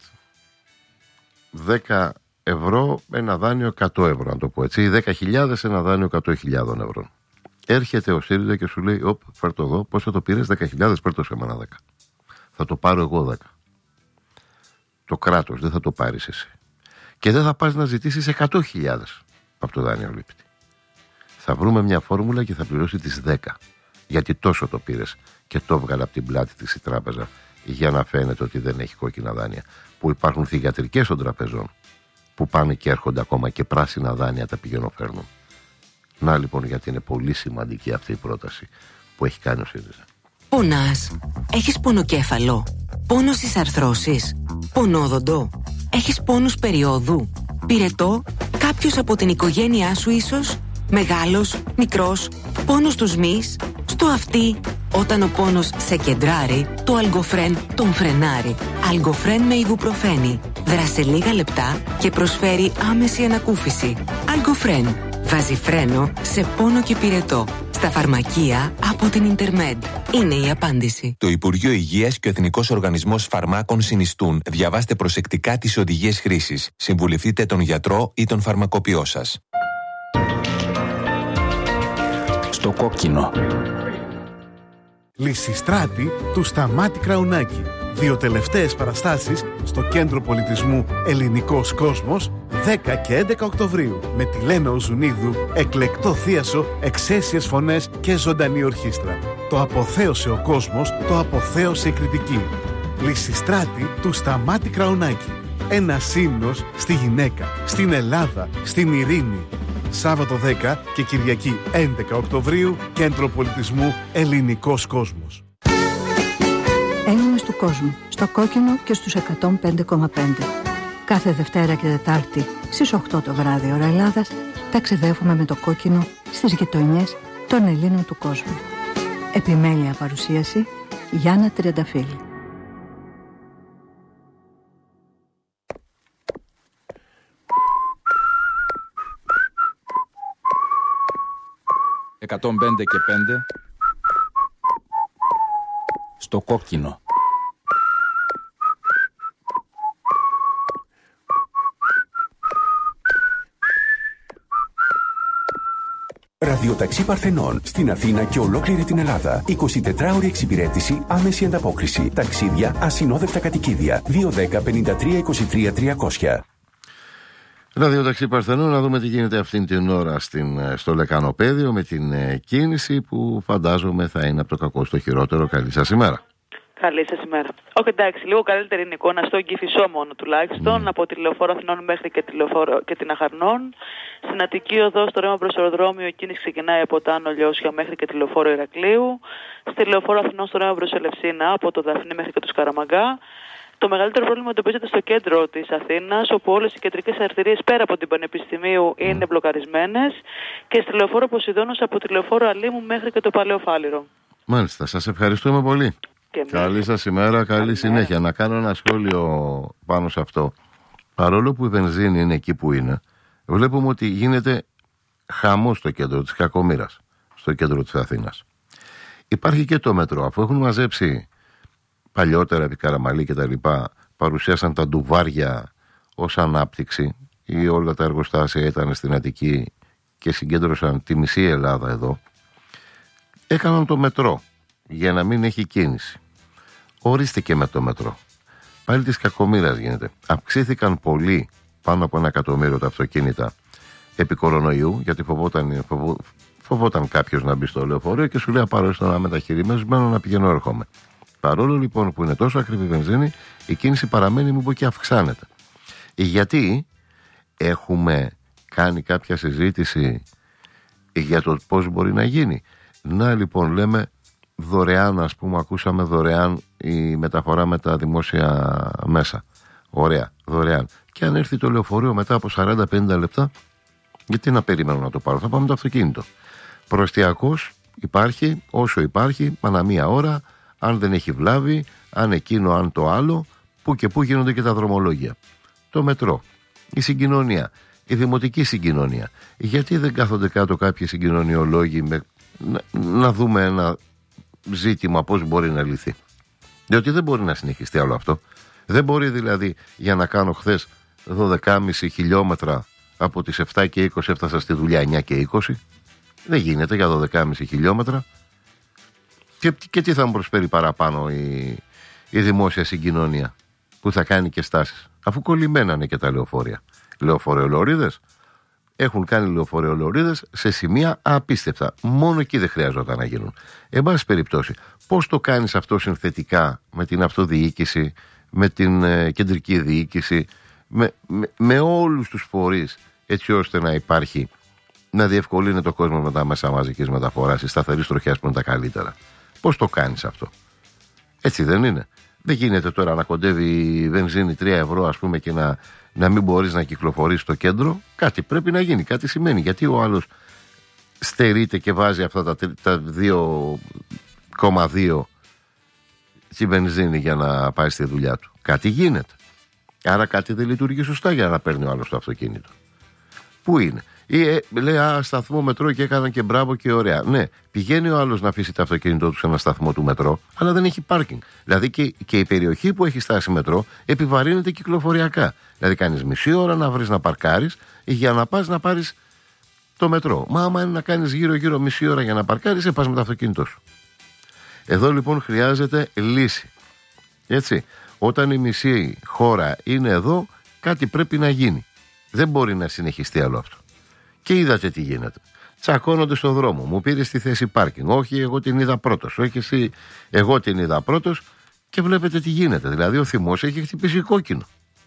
δέκα ευρώ, ένα δάνειο εκατό ευρώ, να το πω έτσι, δέκα χιλιάδες, ένα δάνειο εκατό χιλιάδες ευρώ. Έρχεται ο ΣΥΡΙΖΑ και σου λέει: Οπ, φέρ το εδώ, πώς θα το πήρες, δέκα χιλιάδες, φέρ το σε μένα δέκα. Θα το πάρω εγώ δέκα. Το κράτος δεν θα το πάρεις εσύ. Και δεν θα πας να ζητήσεις εκατό χιλιάδες από το δανειολήπτη. Θα βρούμε μια φόρμουλα και θα πληρώσει τις δέκα. Γιατί τόσο το πήρες και το έβγαλε από την πλάτη της η τράπεζα, για να φαίνεται ότι δεν έχει κόκκινα δάνεια. Που υπάρχουν θυγατρικές των τραπεζών που πάνε και έρχονται ακόμα και πράσινα δάνεια τα πηγαίνουν-φέρνουν. Να λοιπόν γιατί είναι πολύ σημαντική αυτή η πρόταση που έχει κάνει ο ΣΥΡΙΖΑ. Πονάς, έχεις πονοκέφαλο, πόνο στις αρθρώσεις, πονόδοντο, έχεις πόνους περιόδου, πυρετό, κάποιος από την οικογένειά σου ίσως, μεγάλος, μικρός, πόνος στους μυς, στο αυτί. Όταν ο πόνος σε κεντράρει, το Αλγκοφρέν τον φρενάρει. Αλγκοφρέν με ιβουπροφένη. Δράσε λίγα λεπτά και προσφέρει άμεση ανακούφιση. Αλγκοφρέν. Βάζει φρένο σε πόνο και πυρετό. Στα φαρμακεία από την Ιντερμέντ. Είναι η απάντηση. Το Υπουργείο Υγείας και ο Εθνικός Οργανισμός Φαρμάκων συνιστούν. Διαβάστε προσεκτικά τις οδηγίες χρήσης. Συμβουλευτείτε τον γιατρό ή τον φαρμακοποιό σας. Στο κόκκινο. Λυσιστράτη του Σταμάτη Κραουνάκη. Δύο τελευταίες παραστάσεις στο Κέντρο Πολιτισμού Ελληνικός Κόσμος δέκα και έντεκα Οκτωβρίου με τη Λένα Οζουνίδου, εκλεκτό θίασο, εξαίσιες φωνές και ζωντανή ορχήστρα. Το αποθέωσε ο κόσμος, το αποθέωσε η κριτική. Λυσιστράτη του Σταμάτη Κραουνάκη. Ένα ύμνος στη γυναίκα, στην Ελλάδα, στην ειρήνη. Σάββατο δέκα και Κυριακή έντεκα Οκτωβρίου, Κέντρο Πολιτισμού Ελληνικός Κόσμος. Έλληνες του κόσμου, στο κόκκινο και στους εκατόν πέντε κόμμα πέντε. Κάθε Δευτέρα και Τετάρτη στις οκτώ το βράδυ ώρα Ελλάδας ταξιδεύουμε με το κόκκινο στις γειτονιές των Ελλήνων του κόσμου. Επιμέλεια παρουσίαση Γιάννα Τριανταφύλλου. εκατόν πέντε και πέντε στο κόκκινο. Ραδιοταξί Παρθενών στην Αθήνα και ολόκληρη την Ελλάδα. εικοσιτετράωρη εξυπηρέτηση, άμεση ανταπόκριση. Ταξίδια, ασυνόδευτα κατοικίδια. δύο δέκα πενήντα τρία είκοσι τρία τριακόσια. Ραδιοταξί Παρθενών, να δούμε τι γίνεται αυτήν την ώρα στην, στο Λεκανοπέδιο με την ε, κίνηση που φαντάζομαι θα είναι από το κακό στο χειρότερο. Καλή σας ημέρα. Καλή σας ημέρα. Όχι, εντάξει, λίγο καλύτερη είναι η εικόνα στον Κηφισό μόνο τουλάχιστον, mm. από τη Λεωφόρο Αθηνών μέχρι και, τη Λεωφόρο, και την Αχαρνών. Στην Αττική Οδό, στο ρέμα προς αεροδρόμιο, η κίνηση ξεκινάει από τα Άνω Λιώσια μέχρι και τη Λεωφόρο Ηρακλείου. Στη Λεωφόρο Αθηνών, στο ρέμα προς Ελευσίνα, από το Δαφνί μέχρι και του Καραμαγκά. Το μεγαλύτερο πρόβλημα εντοπίζεται στο κέντρο της Αθήνας, όπου όλες οι κεντρικές αρτηρίες πέρα από την Πανεπιστημίου είναι μπλοκαρισμένες, και στη Λεωφόρο Ποσειδώνος από τη Λεωφόρο Αλήμου μέχρι και το Παλαιό Φάληρο. Μάλιστα, σας ευχαριστούμε πολύ. Καλή σας ημέρα, καλή, καλή συνέχεια. Να κάνω ένα σχόλιο πάνω σε αυτό. Παρόλο που η βενζίνη είναι εκεί που είναι, βλέπουμε ότι γίνεται χαμός στο κέντρο της Κακομοίρας, στο κέντρο της Αθήνας. Υπάρχει και το μετρό, αφού έχουν μαζέψει παλιότερα επί Καραμαλή και τα λοιπά, παρουσίασαν τα ντουβάρια ως ανάπτυξη, ή όλα τα εργοστάσια ήταν στην Αττική και συγκέντρωσαν τη μισή Ελλάδα εδώ. Έκαναν το μετρό για να μην έχει κίνηση. Ορίστε και με το μετρό. Πάλι της Κακομοίρας γίνεται. Αυξήθηκαν πολύ, πάνω από ένα εκατομμύριο τα αυτοκίνητα επί κορονοϊού, γιατί φοβόταν, φοβο, Φοβόταν κάποιο να μπει στο λεωφορείο και σου λέει: πάρω ένα μεταχειρισμένο να πηγαίνω, έρχομαι. Παρόλο λοιπόν που είναι τόσο ακριβή βενζίνη, η κίνηση παραμένει, μην πω και αυξάνεται. Γιατί έχουμε κάνει κάποια συζήτηση για το πώς μπορεί να γίνει. Να λοιπόν λέμε δωρεάν, ας πούμε, ακούσαμε δωρεάν η μεταφορά με τα δημόσια μέσα. Ωραία, δωρεάν. Και αν έρθει το λεωφορείο μετά από σαράντα με πενήντα λεπτά, γιατί να περιμένω να το πάρω, θα πάμε το αυτοκίνητο. Προεστιακός υπάρχει όσο υπάρχει, ανά μία ώρα, αν δεν έχει βλάβη, αν εκείνο, αν το άλλο, που και που γίνονται και τα δρομολόγια. Το μετρό, η συγκοινωνία, η δημοτική συγκοινωνία. Γιατί δεν κάθονται κάτω κάποιοι συγκοινωνιολόγοι με, να, να δούμε ένα ζήτημα πώς μπορεί να λυθεί. Διότι δεν μπορεί να συνεχιστεί άλλο αυτό. Δεν μπορεί δηλαδή για να κάνω χθες δώδεκα κόμμα πέντε χιλιόμετρα από τις επτά και είκοσι έφτασα στη δουλειά εννιά και είκοσι. Δεν γίνεται για δώδεκα κόμμα πέντε χιλιόμετρα. Και, και τι θα μου προσφέρει παραπάνω η, η δημόσια συγκοινωνία που θα κάνει και στάσεις, αφού κολλημένα είναι και τα λεωφορεία. Λεωφορεολωρίδες έχουν κάνει λεωφορεολωρίδες σε σημεία απίστευτα. Μόνο εκεί δεν χρειαζόταν να γίνουν. Εν πάση περιπτώσει, πώς το κάνεις αυτό συνθετικά με την αυτοδιοίκηση, με την ε, κεντρική διοίκηση, με, με, με όλους τους φορείς, έτσι ώστε να υπάρχει, να διευκολύνει το κόσμο με τα μέσα μαζικής μεταφοράς, η σταθερή τροχιά που είναι τα καλύτερα. Πώς το κάνεις αυτό? Έτσι δεν είναι? Δεν γίνεται τώρα να κοντεύει η βενζίνη τρία ευρώ, ας πούμε, και να, να μην μπορείς να κυκλοφορείς στο κέντρο. Κάτι πρέπει να γίνει, κάτι σημαίνει. Γιατί ο άλλος στερείται και βάζει αυτά τα, τα δύο κόμμα δύο στη βενζίνη για να πάει στη δουλειά του? Κάτι γίνεται. Άρα κάτι δεν λειτουργεί σωστά για να παίρνει ο άλλος το αυτοκίνητο. Πού είναι? Ή ε, λέει, α, σταθμό μετρό και έκαναν και μπράβο και ωραία. Ναι, πηγαίνει ο άλλος να αφήσει το αυτοκίνητό του σε ένα σταθμό του μετρό, αλλά δεν έχει πάρκινγκ. Δηλαδή και, και η περιοχή που έχει στάση μετρό επιβαρύνεται κυκλοφοριακά. Δηλαδή κάνεις μισή ώρα να βρεις να παρκάρεις για να πας να πάρεις το μετρό. Μα άμα είναι να κάνεις γύρω-γύρω μισή ώρα για να παρκάρεις, πας με το αυτοκίνητό σου. Εδώ λοιπόν χρειάζεται λύση. Έτσι, όταν η μισή χώρα είναι εδώ, κάτι πρέπει να γίνει. Δεν μπορεί να συνεχιστεί άλλο αυτό. Και είδατε τι γίνεται. Τσακώνονται στον δρόμο. Μου πήρε τη θέση πάρκινγκ. Όχι, εγώ την είδα πρώτος. Όχι, εσύ, εγώ την είδα πρώτος. Και βλέπετε τι γίνεται. Δηλαδή, ο θυμός έχει χτυπήσει κόκκινο.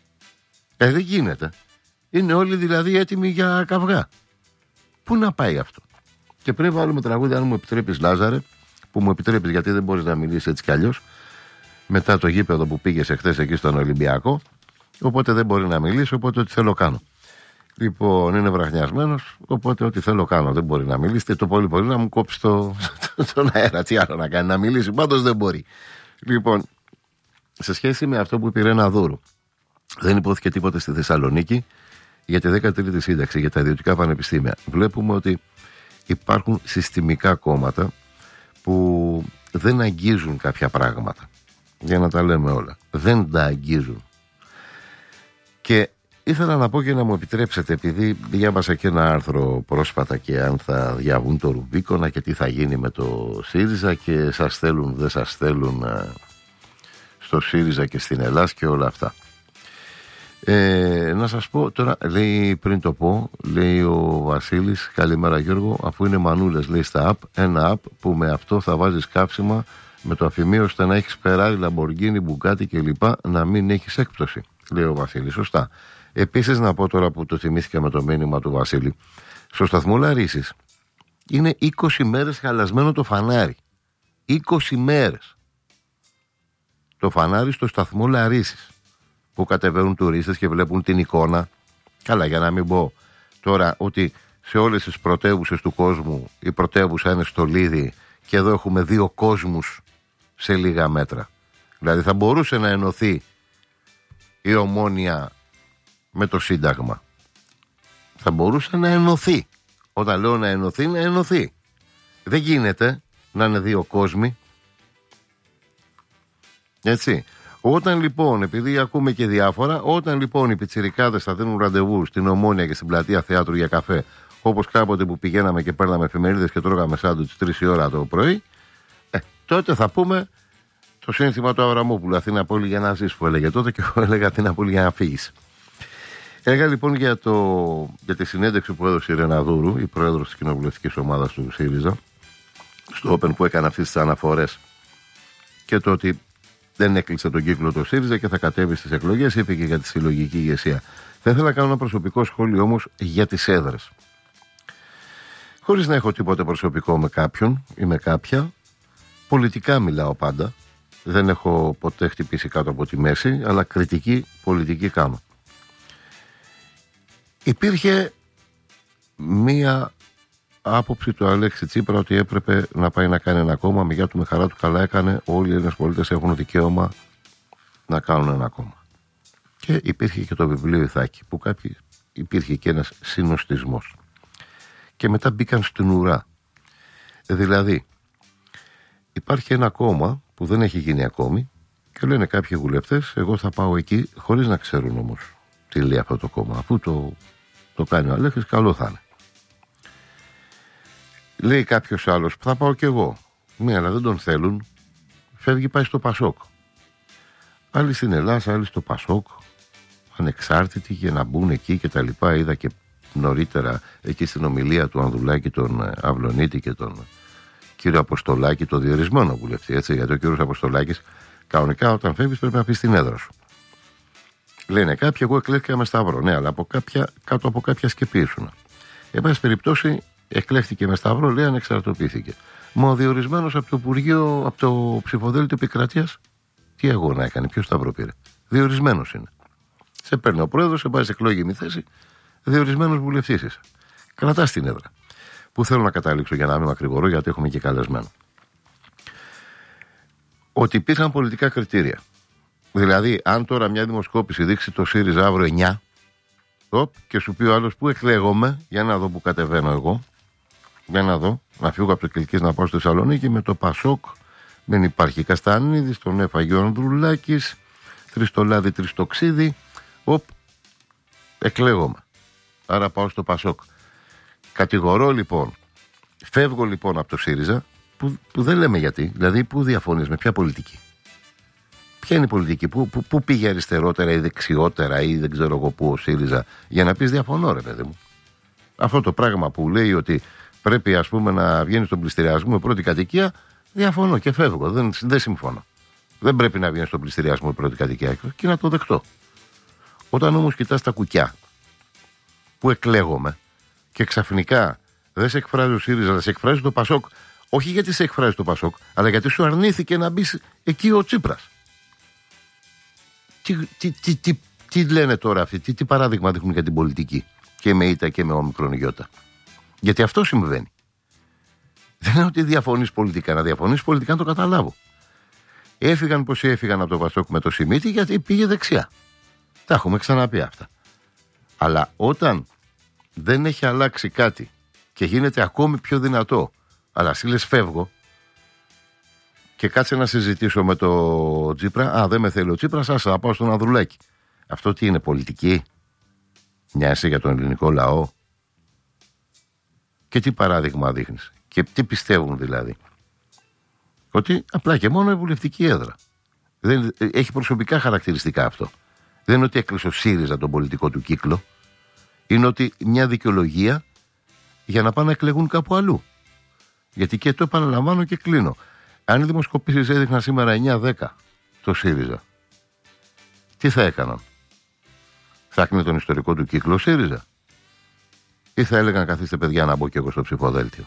Ε, δεν γίνεται. Είναι όλοι δηλαδή έτοιμοι για καυγά. Πού να πάει αυτό? Και πρέπει να βάλουμε τραγούδι, αν μου επιτρέπεις, Λάζαρε, που μου επιτρέπεις, γιατί δεν μπορείς να μιλήσεις έτσι κι αλλιώς, μετά το γήπεδο που πήγες εχθές εκεί στον Ολυμπιακό. Οπότε δεν μπορεί να μιλήσει, οπότε ό,τι θέλω κάνω. Λοιπόν, είναι βραχνιασμένος, οπότε ό,τι θέλω κάνω. Δεν μπορεί να μιλήσει. Το πολύ πολύ να μου κόψει το, τον αέρα. Τι άλλο να κάνει, να μιλήσει. Πάντως δεν μπορεί. Λοιπόν, σε σχέση με αυτό που είπε η Ρένα Δούρου, δεν υπόθηκε τίποτα στη Θεσσαλονίκη για τη δέκατη τρίτη σύνταξη, για τα ιδιωτικά πανεπιστήμια. Βλέπουμε ότι υπάρχουν συστημικά κόμματα που δεν αγγίζουν κάποια πράγματα. Για να τα λέμε όλα. Δεν τα αγγίζουν. Και ήθελα να πω και να μου επιτρέψετε, επειδή διάβασα και ένα άρθρο πρόσφατα και αν θα διαβούν το Ρουμπίκονα και τι θα γίνει με το ΣΥΡΙΖΑ και σας θέλουν, δεν σας θέλουν στο ΣΥΡΙΖΑ και στην Ελλάδα και όλα αυτά. Ε, να σας πω τώρα, λέει πριν το πω, λέει ο Βασίλης, καλημέρα Γιώργο, αφού είναι μανούλες, λέει στα app, ένα app που με αυτό θα βάζεις κάψιμα με το αφημείο ώστε να έχεις Ferrari, Lamborghini, Bugatti κλπ, να μην έχεις έκπτωση, λέει ο Βασίλης. Σωστά. Επίσης να πω τώρα που το θυμήθηκα με το μήνυμα του Βασίλη, στο σταθμό Λαρίσης είναι είκοσι μέρες χαλασμένο το φανάρι. είκοσι μέρες το φανάρι στο σταθμό Λαρίσης, που κατεβαίνουν τουρίστες και βλέπουν την εικόνα. Καλά, για να μην πω τώρα ότι σε όλες τις πρωτεύουσες του κόσμου η πρωτεύουσα είναι στο Λίδι και εδώ έχουμε δύο κόσμους σε λίγα μέτρα. Δηλαδή θα μπορούσε να ενωθεί η Ομόνοια με το Σύνταγμα. Θα μπορούσε να ενωθεί. Όταν λέω να ενωθεί, να ενωθεί. Δεν γίνεται να είναι δύο κόσμοι. Έτσι. Όταν λοιπόν, επειδή ακούμε και διάφορα, όταν λοιπόν οι πιτσιρικάδες θα δίνουν ραντεβού στην Ομόνοια και στην πλατεία Θεάτρου για καφέ, όπως κάποτε που πηγαίναμε και παίρναμε εφημερίδες και τρώγαμε σάντουιτς τρεις η ώρα το πρωί, ε, τότε θα πούμε το σύνθημα του Αβραμόπουλου, Αθήνα πόλη για να ζεις, που έλεγε τότε, και εγώ έλεγα Αθήνα πόλη για να φύγεις. Έλεγα λοιπόν για, το, για τη συνέντευξη που έδωσε η Ρεναδούρου, η πρόεδρος της κοινοβουλευτικής ομάδας του ΣΥΡΙΖΑ, στο Open, που έκανε αυτές τις αναφορές και το ότι δεν έκλεισε τον κύκλο το ΣΥΡΙΖΑ και θα κατέβει στις εκλογές, είπε και για τη συλλογική ηγεσία. Θα ήθελα να κάνω ένα προσωπικό σχόλιο όμως για τις έδρες. Χωρίς να έχω τίποτε προσωπικό με κάποιον ή με κάποια, πολιτικά μιλάω πάντα. Δεν έχω ποτέ χτυπήσει κάτω από τη μέση, αλλά κριτική πολιτική κάνω. Υπήρχε μία άποψη του Αλέξη Τσίπρα ότι έπρεπε να πάει να κάνει ένα κόμμα. Μηγιά του με χαρά του καλά έκανε. Όλοι οι Έλληνες πολίτες έχουν δικαίωμα να κάνουν ένα κόμμα. Και υπήρχε και το βιβλίο Ιθάκη, που κάποιοι, υπήρχε και ένας συνοστισμός. Και μετά μπήκαν στην ουρά. Δηλαδή, υπάρχει ένα κόμμα που δεν έχει γίνει ακόμη και λένε κάποιοι βουλευτές, εγώ θα πάω εκεί, χωρίς να ξέρουν όμως τι λέει αυτό το κόμμα. Αφού το, το κάνει ο Αλέξης, καλό θα είναι. Λέει κάποιος άλλος, θα πάω κι εγώ. Ναι, αλλά δεν τον θέλουν. Φεύγει, πάει στο Πασόκ. Άλλοι στην Ελλάδα, άλλοι στο Πασόκ. Ανεξάρτητοι για να μπουν εκεί και τα λοιπά. Είδα και νωρίτερα εκεί στην ομιλία του Ανδουλάκη, τον Αυλονίτη και τον κύριο Αποστολάκη, το διορισμένο βουλευτή. Έτσι, γιατί ο κύριος Αποστολάκης κανονικά όταν φεύγεις πρέπει να πει την έδρα σου. Λένε κάποιοι, εγώ εκλέχθηκα με Σταυρό. Ναι, αλλά από κάποια, κάτω από κάποια σκεπή ήσουνα. Εν πάση περιπτώσει, εκλέχθηκε με Σταυρό, λέει ανεξαρτοποιήθηκε. Μα ο διορισμένος από το Υπουργείο, από το ψηφοδέλτιο επικρατείας, τι αγώνα έκανε, ποιο Σταυρό πήρε. Διορισμένος είναι. Σε παίρνει ο πρόεδρος, σε βάζει εκλόγιμη θέση, διορισμένος βουλευτής είσαι. Κρατάς την έδρα. Πού θέλω να καταλήξω για να μην μακρηγορώ, γιατί έχουμε και καλεσμένο. Ότι υπήρχαν πολιτικά κριτήρια. Δηλαδή, αν τώρα μια δημοσκόπηση δείξει το ΣΥΡΙΖΑ αύριο εννιά, οπ, και σου πει ο άλλος πού εκλέγομαι, για να δω που κατεβαίνω εγώ, για να δω, να φύγω από το Κιλκής να πάω στη Θεσσαλονίκη με το Πασόκ, δεν υπάρχει Καστανίδης, τον έφαγε ο Ανδρουλάκης, τρεις το λάδι, τρεις το ξύδι, οπ, εκλέγομαι. Άρα πάω στο Πασόκ. Κατηγορώ λοιπόν, φεύγω λοιπόν από το ΣΥΡΙΖΑ, που, που δεν λέμε γιατί, δηλαδή πού διαφωνείς, με ποια πολιτική. Ποια είναι η πολιτική, πού, πού, πού πήγε αριστερότερα ή δεξιότερα ή δεν ξέρω εγώ πού ο ΣΥΡΙΖΑ, για να πεις διαφωνώ ρε παιδί μου. Αυτό το πράγμα που λέει ότι πρέπει ας πούμε να βγαίνει στον πληστηριασμό με πρώτη κατοικία, διαφωνώ και φεύγω, δεν, δεν συμφωνώ. Δεν πρέπει να βγαίνει στον πληστηριασμό με πρώτη κατοικία και να το δεχτώ. Όταν όμως κοιτάς τα κουκιά που εκλέγομαι και ξαφνικά δεν σε εκφράζει ο ΣΥΡΙΖΑ, αλλά σε εκφράζει το Πασόκ, όχι γιατί σε εκφράζει το Πασόκ, αλλά γιατί σου αρνήθηκε να μπει εκεί ο Τσίπρας. Τι, τι, τι, τι, τι λένε τώρα αυτοί, τι, τι παράδειγμα δείχνουν για την πολιτική και με ήττα και με όμικρον γιώτα. Γιατί αυτό συμβαίνει. Δεν είναι ότι διαφωνείς πολιτικά, να διαφωνείς πολιτικά να το καταλάβω. Έφυγαν πως έφυγαν από το Πασόκ με το Σιμίτη γιατί πήγε δεξιά. Τα έχουμε ξαναπεί αυτά. Αλλά όταν δεν έχει αλλάξει κάτι και γίνεται ακόμη πιο δυνατό, αλλά εσύ λες φεύγω και κάτσε να συζητήσω με το Τσίπρα, α, δεν με θέλει ο Τσίπρας, άσα, θα πάω στον Ανδρουλάκη. Αυτό τι είναι, πολιτική? Μοιάζει για τον ελληνικό λαό? Και τι παράδειγμα δείχνεις? Και τι πιστεύουν δηλαδή? Ότι απλά και μόνο η βουλευτική έδρα. Δεν, έχει προσωπικά χαρακτηριστικά αυτό. Δεν είναι ότι έκλεισε ο ΣΥΡΙΖΑ τον πολιτικό του κύκλο. Είναι ότι μια δικαιολογία για να πάνε να εκλεγούν κάπου αλλού. Γιατί και το επαναλαμβάνω και κλείνω. Αν οι δημοσκοπήσεις έδειχναν σήμερα εννιά δέκα το ΣΥΡΙΖΑ, τι θα έκαναν? Θα έκλεινε τον ιστορικό του κύκλο ο ΣΥΡΙΖΑ? Ή θα έλεγαν καθίστε παιδιά να μπω και εγώ στο ψηφοδέλτιο?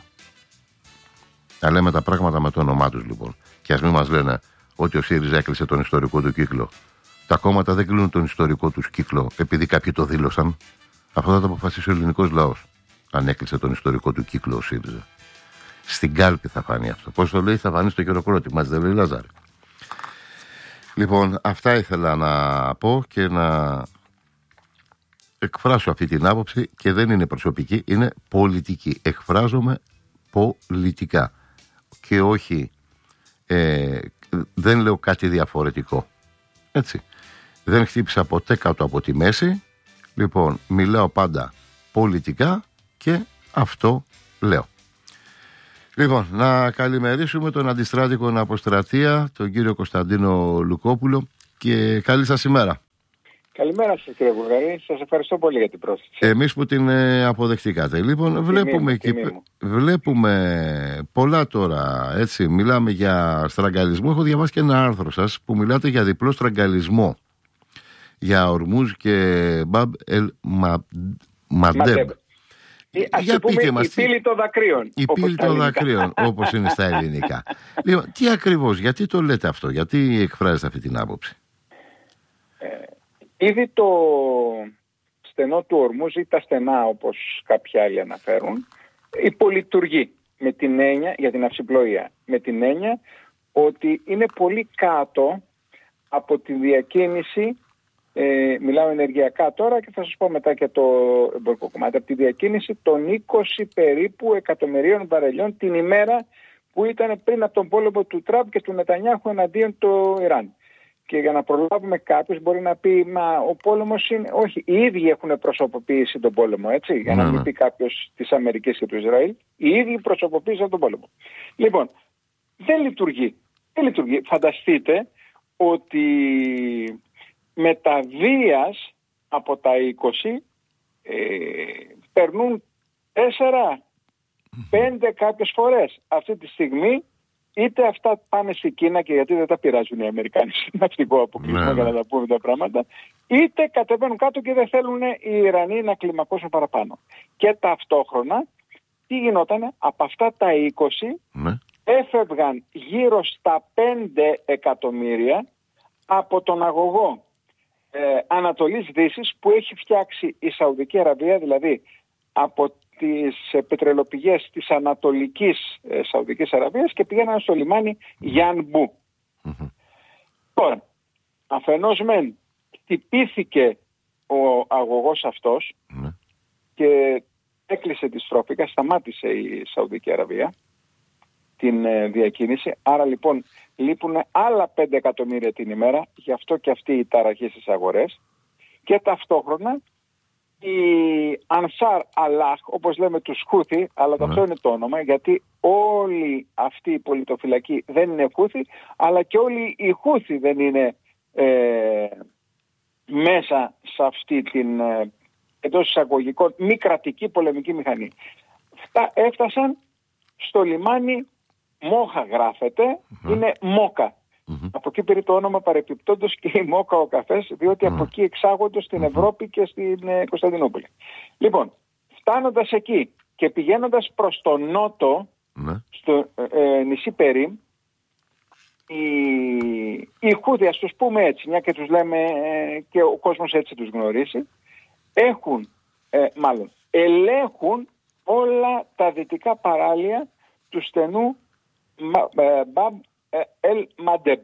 Να λέμε τα πράγματα με το όνομά τους λοιπόν. Και ας μην μας λένε ότι ο ΣΥΡΙΖΑ έκλεισε τον ιστορικό του κύκλο. Τα κόμματα δεν κλείνουν τον ιστορικό τους κύκλο επειδή κάποιοι το δήλωσαν. Αυτό θα το αποφασίσει ο ελληνικός λαός. Αν έκλεισε τον ιστορικό του κύκλο ο ΣΥΡΙΖΑ. Στην κάλπη θα φανεί αυτό. Πώς το λέει, θα φανεί στο χειροκρότημα. Μας δεν λέει Λάζαρη. Λοιπόν, αυτά ήθελα να πω και να εκφράσω αυτή την άποψη και δεν είναι προσωπική, είναι πολιτική. Εκφράζομαι πολιτικά και όχι ε, δεν λέω κάτι διαφορετικό. Έτσι. Δεν χτύπησα ποτέ κάτω από τη μέση. Λοιπόν, μιλάω πάντα πολιτικά και αυτό λέω. Λοιπόν, να καλημερίσουμε τον αντιστράτηγο Αποστρατεία, τον κύριο Κωνσταντίνο Λουκόπουλο και καλή σας ημέρα. Καλημέρα σας κύριε Βουλγαρή, σας ευχαριστώ πολύ για την πρόσθεση. Εμείς που την ε, αποδεχτήκατε. Λοιπόν, βλέπουμε, και, βλέπουμε πολλά τώρα, έτσι, μιλάμε για στραγγαλισμό. Έχω διαβάσει και ένα άρθρο σας που μιλάτε για διπλό στραγγαλισμό. Για Ορμούζ και Μπαμπ Ελ Μαντέμ. Για πείτε μας. Η πύλη των δακρύων. Η πύλη των δακρύων, όπως είναι στα ελληνικά. Λοιπόν, τι ακριβώς, γιατί το λέτε αυτό, γιατί εκφράζετε αυτή την άποψη? Ε, ήδη το στενό του Ορμούζ ή τα στενά, όπως κάποιοι άλλοι αναφέρουν, υπολειτουργεί με την έννοια, για την αυσιπλοεία, με την έννοια ότι είναι πολύ κάτω από τη διακίνηση. Ε, μιλάω ενεργειακά τώρα και θα σας πω μετά και το εμπορικό κομμάτι. Από τη διακίνηση των είκοσι περίπου εκατομμυρίων βαρελιών την ημέρα που ήταν πριν από τον πόλεμο του Τραμπ και του Νετανιάχου εναντίον του Ιράν. Και για να προλάβουμε κάποιος μπορεί να πει, μα ο πόλεμος είναι... Όχι, οι ίδιοι έχουν προσωποποιήσει τον πόλεμο, έτσι, για να μην πει κάποιος της Αμερικής και του Ισραήλ. Οι ίδιοι προσωποποίησαν τον πόλεμο. Λοιπόν, δεν λειτουργεί. Δεν λειτουργεί. Φανταστείτε ότι μεταβίας από τα είκοσι ε, περνούν τέσσερα πέντε κάποιες φορές. Αυτή τη στιγμή είτε αυτά πάνε στην Κίνα, και γιατί δεν τα πειράζουν οι Αμερικάνοι στην ναυτικό αποκλεισμό, ναι, για να τα πούμε τα πράγματα, είτε κατεβαίνουν κάτω και δεν θέλουν οι Ιρανοί να κλιμακώσουν παραπάνω. Και ταυτόχρονα τι γινότανε? Από αυτά τα είκοσι ναι. έφευγαν γύρω στα πέντε εκατομμύρια από τον αγωγό ε, Ανατολής Δύσης που έχει φτιάξει η Σαουδική Αραβία, δηλαδή από τις πετρελοπηγές της Ανατολικής ε, Σαουδικής Αραβίας, και πηγαίναν στο λιμάνι Γιάνμπου. Mm-hmm. Τώρα, αφενός μεν χτυπήθηκε ο αγωγός αυτός mm-hmm. και έκλεισε τη στροφικά, σταμάτησε η Σαουδική Αραβία την ε, διακίνηση, άρα λοιπόν λείπουν άλλα πέντε εκατομμύρια την ημέρα, γι' αυτό και αυτή η ταραχή στις αγορές, και ταυτόχρονα η Ανσάρ Αλάχ, όπως λέμε τους Χούθι, αλλά mm. αυτό είναι το όνομα, γιατί όλοι αυτοί οι πολιτοφυλακοί δεν είναι Χούθι, αλλά και όλοι οι Χούθι δεν είναι ε, μέσα σε αυτή την ε, εντός εισαγωγικών μη κρατική πολεμική μηχανή. Φτα, έφτασαν στο λιμάνι Μόχα, γράφεται, mm. είναι Μόκα. Mm-hmm. Από εκεί πήρε το όνομα παρεπιπτόντως και η Μόκα ο καφές, διότι mm. από εκεί εξάγονται στην Ευρώπη και στην ε, Κωνσταντινούπολη. Λοιπόν, φτάνοντας εκεί και πηγαίνοντας προς το νότο, mm. στο ε, νησί Περίμ, οι, οι Χούθι, ας τους πούμε έτσι, μια και τους λέμε ε, και ο κόσμος έτσι τους γνωρίζει, έχουν, ε, μάλλον, ελέγχουν όλα τα δυτικά παράλια του στενού Μπαμπ Ελ Μαντέμ.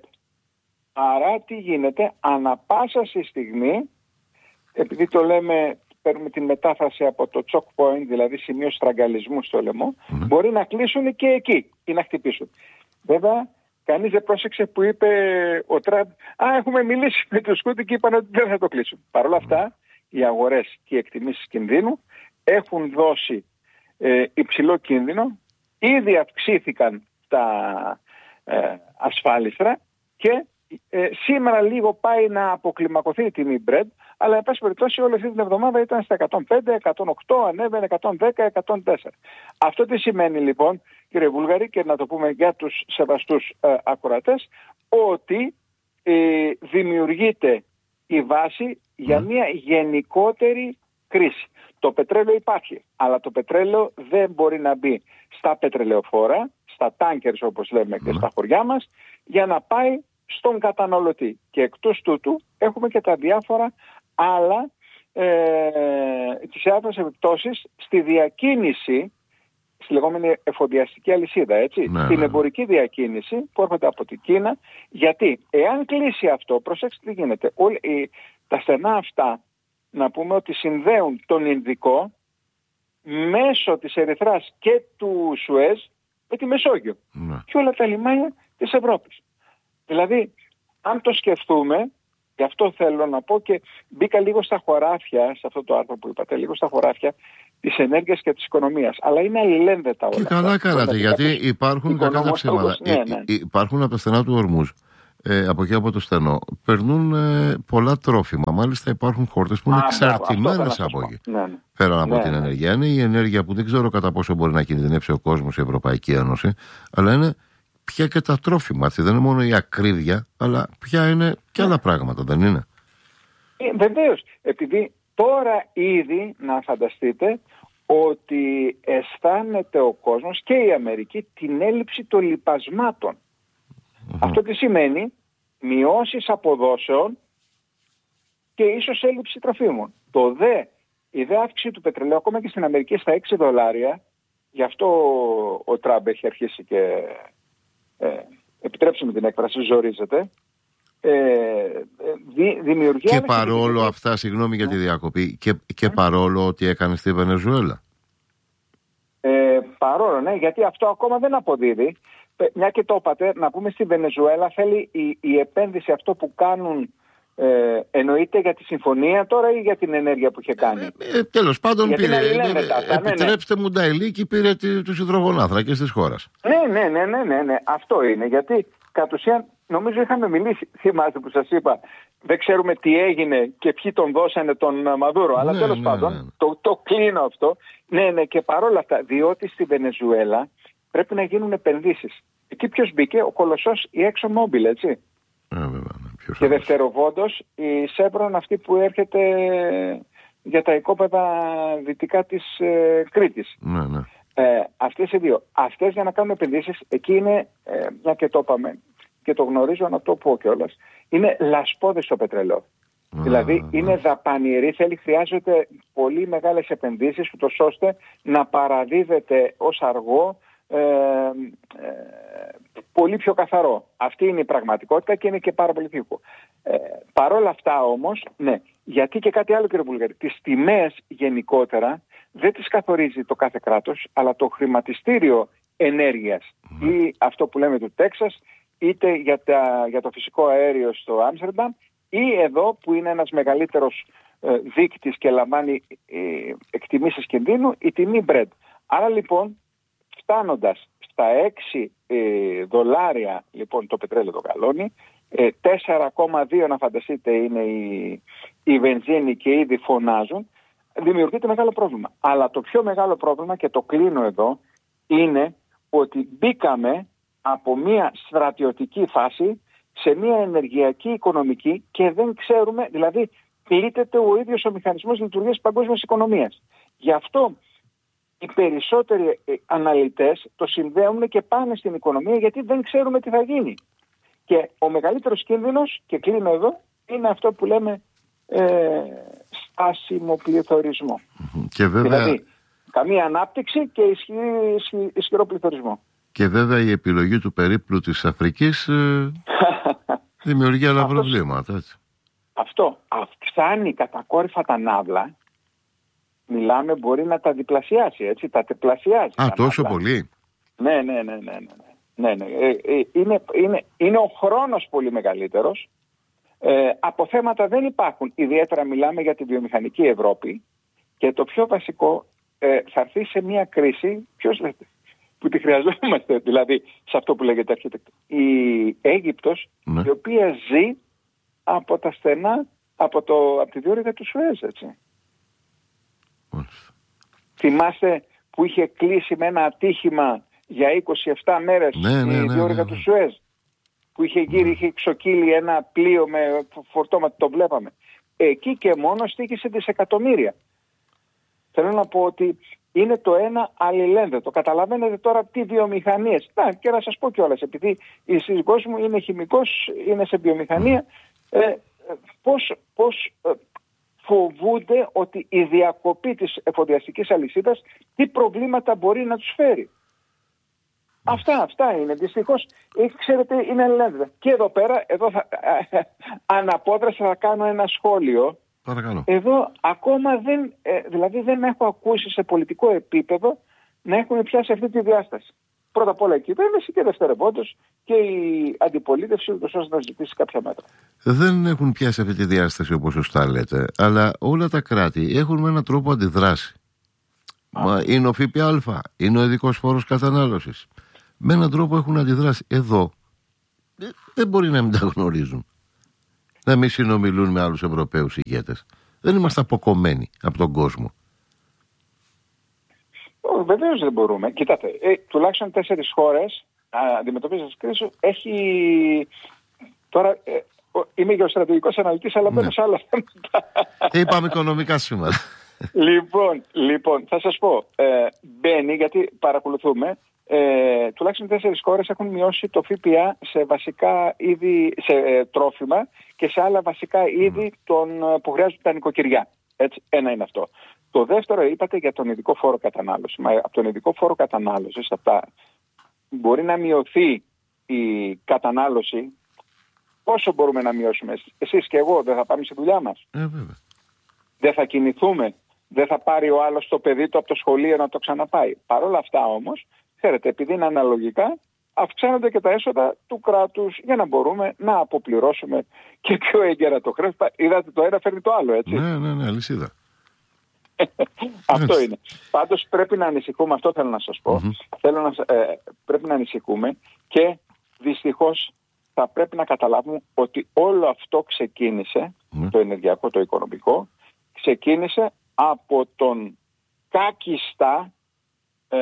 Άρα τι γίνεται? Ανα πάσα στιγμή, επειδή το λέμε, παίρνουμε την μετάφραση από το choke point, δηλαδή σημείο στραγγαλισμού στο λαιμό, mm-hmm. μπορεί να κλείσουν και εκεί ή να χτυπήσουν. Βέβαια, κανείς δεν πρόσεξε που είπε ο Τραμπ, α, έχουμε μιλήσει με τους Χούθι και είπαν ότι δεν θα το κλείσουν. Παρ' όλα αυτά, οι αγορές και οι εκτιμήσεις κινδύνου έχουν δώσει ε, υψηλό κίνδυνο, ήδη αυξήθηκαν τα ε, ασφάλιστρα και ε, σήμερα λίγο πάει να αποκλιμακωθεί η τιμή Brent, αλλά εν πάση περιπτώσει όλη αυτή την εβδομάδα ήταν στα εκατόν πέντε, εκατόν οκτώ, ανέβαινε εκατόν δέκα, εκατόν τέσσερα. Αυτό τι σημαίνει λοιπόν, κύριε Βούλγαρη, και να το πούμε για τους σεβαστούς ε, ακροατές, ότι ε, δημιουργείται η βάση για μια γενικότερη κρίση. Το πετρέλαιο υπάρχει, αλλά το πετρέλαιο δεν μπορεί να μπει στα πετρελαιοφόρα, στα τάνκερς όπως λέμε και στα χωριά μας, για να πάει στον καταναλωτή. Και εκτός τούτου έχουμε και τα διάφορα άλλα, ε, τις διάφορες επιπτώσεις στη διακίνηση, στη λεγόμενη εφοδιαστική αλυσίδα, έτσι, ναι, στην ναι. εμπορική διακίνηση που έρχονται από την Κίνα. Γιατί εάν κλείσει αυτό, προσέξτε τι γίνεται, όλοι, οι, τα στενά αυτά, να πούμε ότι συνδέουν τον Ινδικό μέσω της Ερυθράς και του Σουέζ με τη Μεσόγειο ναι. και όλα τα λιμάνια της Ευρώπης. Δηλαδή, αν το σκεφτούμε, γι' αυτό θέλω να πω, και μπήκα λίγο στα χωράφια, σε αυτό το άρθρο που είπατε, λίγο στα χωράφια της ενέργειας και της οικονομίας. Αλλά είναι αλληλένδετα όλα. Και καλά κάνατε, γιατί υπάρχουν κακά τα ψέματα. Ναι, ναι. Υπάρχουν από τα στενά του Ορμούζ ε, από εκεί από το στενό, περνούν ε, πολλά τρόφιμα. Μάλιστα υπάρχουν χώρες που είναι εξαρτημένες από εκεί. Ναι, ναι. Πέραν από ναι, την ναι. ενέργεια. Είναι η ενέργεια που δεν ξέρω κατά πόσο μπορεί να κινδυνεύσει ο κόσμος, η Ευρωπαϊκή Ένωση, αλλά είναι πια και τα τρόφιμα. Δεν είναι μόνο η ακρίβεια, αλλά πια είναι και άλλα πράγματα, δεν είναι? Ε, βεβαίως. Επειδή τώρα ήδη, να φανταστείτε, ότι αισθάνεται ο κόσμος και η Αμερική την έλλειψη των λιπασμάτων. Mm-hmm. Αυτό τι σημαίνει? Μειώσεις αποδόσεων και ίσως έλλειψη τροφίμων. Το δε, η δε αύξηση του πετρελαίου ακόμα και στην Αμερική στα έξι δολάρια, γι' αυτό ο Τραμπ έχει αρχίσει και ε, επιτρέψτε με την έκφραση, ζορίζεται. Ε, δη, δημιουργεί και παρόλο και... αυτά, συγγνώμη για τη διακοπή, και, και παρόλο ότι έκανε στη Βενεζουέλα. Ε, παρόλο, ναι, γιατί αυτό ακόμα δεν αποδίδει. Μια και το είπατε, να πούμε στη Βενεζουέλα θέλει η, η επένδυση αυτό που κάνουν, ε, εννοείται για τη συμφωνία τώρα ή για την ενέργεια που είχε κάνει? Ε, ε, τέλος πάντων πήρε, ε, ε, ε, επιτρέψτε ναι, ναι. μου Νταϊλίκη πήρε τους υδρογονάθρακες της χώρας. Ναι, ναι, ναι, ναι, ναι, ναι, αυτό είναι, γιατί κατ' ουσίαν νομίζω είχαμε μιλήσει, θυμάστε που σας είπα, δεν ξέρουμε τι έγινε και ποιοι τον δώσανε τον Μαδούρο, αλλά ναι, τέλος ναι, πάντων ναι, ναι. Το, το κλείνω αυτό. Ναι, ναι, και παρόλα αυτά, διότι στη Βενεζουέλα πρέπει να γίνουν επενδύσεις. Εκεί ποιος μπήκε? Ο κολοσσός, η ExxonMobil, έτσι. Ε, βέβαια, ναι, και δευτεροβόντως η Chevron, αυτή που έρχεται για τα οικόπεδα δυτικά της ε, Κρήτης. Ναι, ναι. Ε, αυτές οι δύο. Αυτές για να κάνουν επενδύσεις, εκεί είναι, ε, μια και το είπαμε και το γνωρίζω να το πω κιόλας, είναι λασπώδες το πετρελαίο. Mm, δηλαδή mm. είναι δαπανηρή, θέλει, χρειάζεται πολύ μεγάλες επενδύσεις ούτως ώστε να παραδίδεται ως αργό ε, ε, πολύ πιο καθαρό. Αυτή είναι η πραγματικότητα και είναι και πάρα πολύ θήκο. Ε, παρόλα αυτά όμως, ναι, γιατί και κάτι άλλο, κύριε Βουλγαρή, τις τιμές γενικότερα δεν τις καθορίζει το κάθε κράτος, αλλά το χρηματιστήριο ενέργειας mm. ή αυτό που λέμε του Τέξας, είτε για, τα, για το φυσικό αέριο στο Άμστερνταμ ή εδώ που είναι ένας μεγαλύτερος ε, δείκτης και λαμβάνει ε, εκτιμήσεις κινδύνου, η τιμή Brent. Άρα λοιπόν, φτάνοντας στα έξι ε, δολάρια λοιπόν το πετρέλαιο το γαλόνι, ε, τέσσερα κόμμα δύο να φανταστείτε είναι η, η βενζίνη και ήδη φωνάζουν, δημιουργείται μεγάλο πρόβλημα. Αλλά το πιο μεγάλο πρόβλημα, και το κλείνω εδώ, είναι ότι μπήκαμε από μια στρατιωτική φάση σε μια ενεργειακή οικονομική και δεν ξέρουμε, δηλαδή πλήττεται ο ίδιος ο μηχανισμός λειτουργίας της παγκόσμιας οικονομίας. Γι' αυτό οι περισσότεροι αναλυτές το συνδέουν και πάνε στην οικονομία, γιατί δεν ξέρουμε τι θα γίνει. Και ο μεγαλύτερος κίνδυνος, και κλείνω εδώ, είναι αυτό που λέμε ε, στάσιμο πληθωρισμό. Και βέβαια... Δηλαδή καμία ανάπτυξη και ισχυρό, ισχυρό πληθωρισμό. Και βέβαια η επιλογή του περίπλου της Αφρικής ε, δημιουργεί άλλα Αυτός, προβλήματα. Έτσι. Αυτό αυξάνει κατακόρυφα τα ναύλα. Μιλάμε, μπορεί να τα διπλασιάσει, έτσι, τα τριπλασιάζει. Α, τόσο ναύλα. Πολύ. Ναι, ναι, ναι, ναι, ναι. ναι, ναι. Ε, ε, είναι, είναι, είναι ο χρόνος πολύ μεγαλύτερος. Ε, αποθέματα δεν υπάρχουν. Ιδιαίτερα μιλάμε για τη βιομηχανική Ευρώπη. Και το πιο βασικό, ε, θα έρθει σε μια κρίση, ποιος λέτε, που τη χρειαζόμαστε, δηλαδή σε αυτό που λέγεται αρχιτεκτονική. Η Αίγυπτος, ναι. η οποία ζει από τα στενά, από, το, από τη διόρυγα του Σουέζ, έτσι. Mm. Θυμάστε που είχε κλείσει με ένα ατύχημα για είκοσι επτά μέρες ναι, ναι, η ναι, διόρυγα ναι, ναι. του Σουέζ, που είχε γύρει, είχε ξοκύλει ένα πλοίο με φορτώματα, το βλέπαμε. Εκεί και μόνο στοίχησε δισεκατομμύρια. Θέλω να πω ότι είναι το ένα αλληλένδετο. Καταλαβαίνετε τώρα τι βιομηχανίες. Να, και να σας πω κιόλας, επειδή η σύζυγός μου είναι χημικός, είναι σε βιομηχανία, ε, πώς, πώς ε, φοβούνται ότι η διακοπή της εφοδιαστικής αλυσίδας τι προβλήματα μπορεί να τους φέρει. Αυτά, αυτά είναι. Δυστυχώς, ξέρετε, είναι αλληλένδετα. Και εδώ πέρα, εδώ θα, ε, αναπόδραση θα κάνω ένα σχόλιο. Παρακαλώ. Εδώ ακόμα δεν, ε, δηλαδή δεν έχω ακούσει σε πολιτικό επίπεδο να έχουν πιάσει αυτή τη διάσταση. Πρώτα απ' όλα η κυβέρνηση και δευτερευόντως και η αντιπολίτευση, ούτως ώστε να ζητήσει κάποια μέτρα. Δεν έχουν πιάσει αυτή τη διάσταση όπως σωστά λέτε, αλλά όλα τα κράτη έχουν με έναν τρόπο αντιδράσει. Μα είναι ο ΦΠΑ, είναι ο ειδικός φόρος κατανάλωσης. Με έναν τρόπο έχουν αντιδράσει. Εδώ δεν μπορεί να μην τα γνωρίζουν. Να μην συνομιλούν με άλλους Ευρωπαίους ηγέτες. Δεν είμαστε αποκομμένοι από τον κόσμο. Βεβαίως δεν μπορούμε. Κοιτάτε, ε, τουλάχιστον τέσσερις χώρες αντιμετωπίζοντας την κρίση έχει... Τώρα ε, είμαι γεωστρατηγικός αναλυτής, αλλά μπαίνω σε άλλα θέματα. Και είπαμε οικονομικά σήμερα. Λοιπόν, λοιπόν, θα σας πω, ε, μπαίνει, γιατί παρακολουθούμε, ε, τουλάχιστον τέσσερις χώρες έχουν μειώσει το ΦΠΑ σε βασικά είδη, σε ε, τρόφιμα και σε άλλα βασικά είδη των, που χρειάζονται τα νοικοκυριά. Έτσι, ένα είναι αυτό. Το δεύτερο είπατε για τον ειδικό φόρο κατανάλωση. Μα από τον ειδικό φόρο κατανάλωση αυτά μπορεί να μειωθεί η κατανάλωση. Πόσο μπορούμε να μειώσουμε? Εσείς και εγώ δεν θα πάμε στη δουλειά μας? Ε, βέβαια. Δεν θα κινηθούμε? Δεν θα πάρει ο άλλος το παιδί του από το σχολείο να το ξαναπάει? Παρ' όλα αυτά όμως, ξέρετε, επειδή είναι αναλογικά, αυξάνονται και τα έσοδα του κράτους για να μπορούμε να αποπληρώσουμε και πιο έγκαιρα το χρέος. Είδατε, το ένα φέρνει το άλλο, έτσι. Ναι, ναι, ναι, αλυσίδα. Αυτό είναι. Πάντως πρέπει να ανησυχούμε, αυτό θέλω να σας πω. Mm-hmm. Θέλω να, ε, πρέπει να ανησυχούμε και δυστυχώς θα πρέπει να καταλάβουμε ότι όλο αυτό ξεκίνησε, mm. το ενεργειακό, το οικονομικό, ξεκίνησε από τον κάκιστα ε,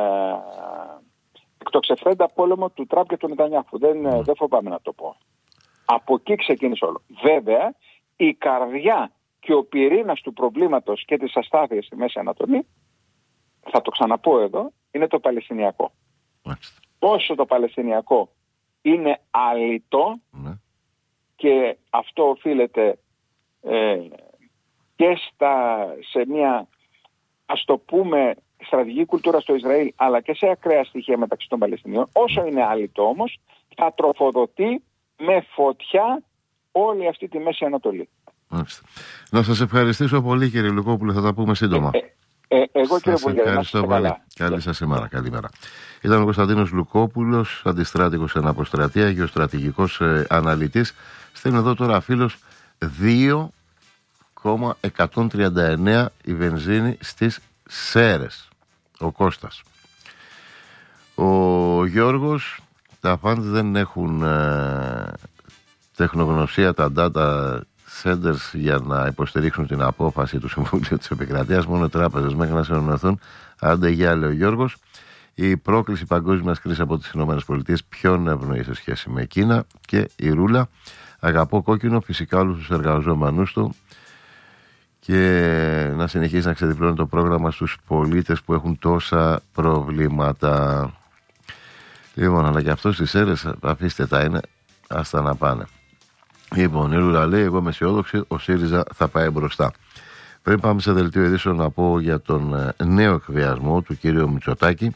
εκτοξευθέντα πόλεμο του Τραμπ και του Νετανιάχου. Δεν, mm. δεν φοβάμαι να το πω. Από εκεί ξεκίνησε όλο. Βέβαια, η καρδιά και ο πυρήνας του προβλήματος και της αστάθειας στη Μέση Ανατολή, θα το ξαναπώ εδώ, είναι το Παλαιστινιακό. Mm. Όσο το Παλαιστινιακό είναι αλητό mm. και αυτό οφείλεται ε, και στα, σε μια, ας το πούμε, στρατηγική κουλτούρα στο Ισραήλ, αλλά και σε ακραία στοιχεία μεταξύ των Παλαιστινίων, όσο είναι αλητό όμως, θα τροφοδοτεί με φωτιά όλη αυτή τη Μέση Ανατολή. Μάλιστα. Να σας ευχαριστήσω πολύ, κύριε Λουκόπουλε, θα τα πούμε σύντομα. Ε, ε, ε, εγώ κύριε Υπουργέ, ευχαριστώ πολύ. Καλά. Καλή σας ημέρα. Καλημέρα. Ήταν ο Κωνσταντίνος Λουκόπουλος, αντιστράτηγος εν αποστρατεία, γεωστρατηγικός ε, αναλυτής. Στέλνει εδώ τώρα φίλος δύο κόμμα εκατόν τριάντα εννέα η βενζίνη στις Σέρρες. Ο Κώστας. Ο Γιώργος, τα φαντ δεν έχουν ε, τεχνογνωσία, τα data centers για να υποστηρίξουν την απόφαση του Συμβουλίου της Επικρατείας. Μόνο οι τράπεζες μέχρι να συνεννοηθούν. Άντε γεια, λέει ο Γιώργος. Η πρόκληση παγκόσμιας κρίσης από τις ΗΠΑ ποιον ευνοεί σε σχέση με Κίνα? Και η Ρούλα. Αγαπώ κόκκινο, φυσικά όλους τους εργαζόμενους του, και να συνεχίσει να ξεδιπλώνει το πρόγραμμα στους πολίτες που έχουν τόσα προβλήματα. Λοιπόν, αλλά και αυτό στις Σέρρες, αφήστε τα, είναι, άστα να πάνε. Λοιπόν, η Ρούλα λέει, εγώ είμαι αισιόδοξη, ο ΣΥΡΙΖΑ θα πάει μπροστά. Πριν πάμε σε δελτίο ειδήσεων, να πω για τον νέο εκβιασμό του κύριου Μητσοτάκη,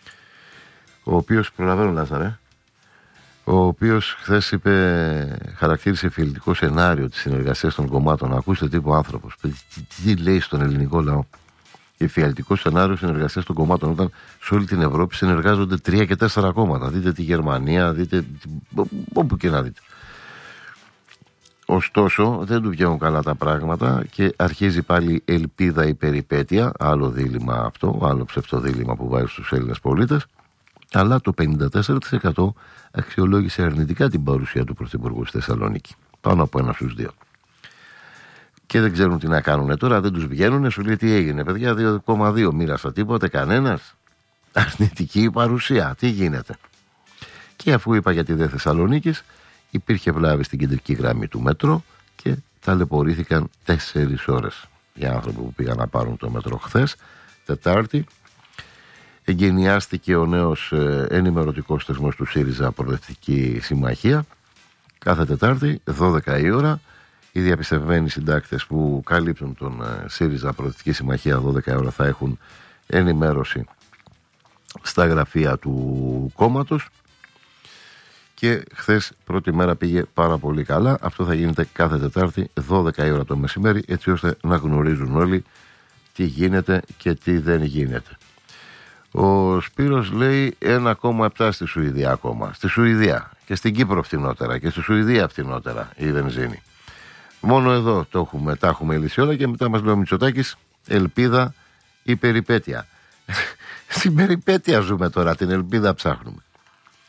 ο οποίος, προλαβαίνω Λάζαρε, ο οποίος χθες είπε, χαρακτήρισε φιλτικό σενάριο της συνεργασίας των κομμάτων. Ακούστε τι είπε ο άνθρωπος. Τι, τι λέει στον ελληνικό λαό? Εφιαλτικό σενάριο συνεργασίας των κομμάτων, όταν σε όλη την Ευρώπη συνεργάζονται τρία και τέσσερα κόμματα. Δείτε τη Γερμανία, δείτε όπου και να δείτε. Ωστόσο, δεν του βγαίνουν καλά τα πράγματα και αρχίζει πάλι ελπίδα η περιπέτεια. Άλλο δίλημμα αυτό, άλλο ψευτοδίλημμα που βάζει στους Έλληνες πολίτες. Αλλά το πενήντα τέσσερα τοις εκατό αξιολόγησε αρνητικά την παρουσία του Πρωθυπουργού στη Θεσσαλονίκη. Πάνω από ένα στους δύο. Και δεν ξέρουν τι να κάνουν τώρα, δεν τους βγαίνουν. Σου λέει τι έγινε, παιδιά, δύο κόμμα δύο μοίρασα τίποτε, κανένας. Αρνητική παρουσία, τι γίνεται? Και αφού είπα για τη δε Θεσσαλονίκης, υπήρχε βλάβη στην κεντρική γραμμή του μετρό και ταλαιπωρήθηκαν τέσσερις ώρες οι άνθρωποι που πήγαν να πάρουν το μετρό χθες, Τετάρτη. Εγκαινιάστηκε ο νέος ε, ενημερωτικός θεσμός του ΣΥΡΙΖΑ, Προοδευτική Συμμαχία. Κάθε Τετάρτη, δώδεκα η ώρα, οι διαπιστευμένοι συντάκτες που καλύπτουν τον ε, ΣΥΡΙΖΑ, Προοδευτική Συμμαχία, δώδεκα η ώρα θα έχουν ενημέρωση στα γραφεία του κόμματος. Και χθες πρώτη μέρα πήγε πάρα πολύ καλά. Αυτό θα γίνεται κάθε Τετάρτη, δώδεκα η ώρα το μεσημέρι, έτσι ώστε να γνωρίζουν όλοι τι γίνεται και τι δεν γίνεται. Ο Σπύρος λέει ένα κόμμα επτά στη Σουηδία ακόμα. Στη Σουηδία και στην Κύπρο φτηνότερα και στη Σουηδία φτηνότερα η βενζίνη. Μόνο εδώ το έχουμε, τα έχουμε λύσει όλα και μετά μας λέει ο Μητσοτάκης, ελπίδα ή περιπέτεια. Στην περιπέτεια ζούμε τώρα, την ελπίδα ψάχνουμε.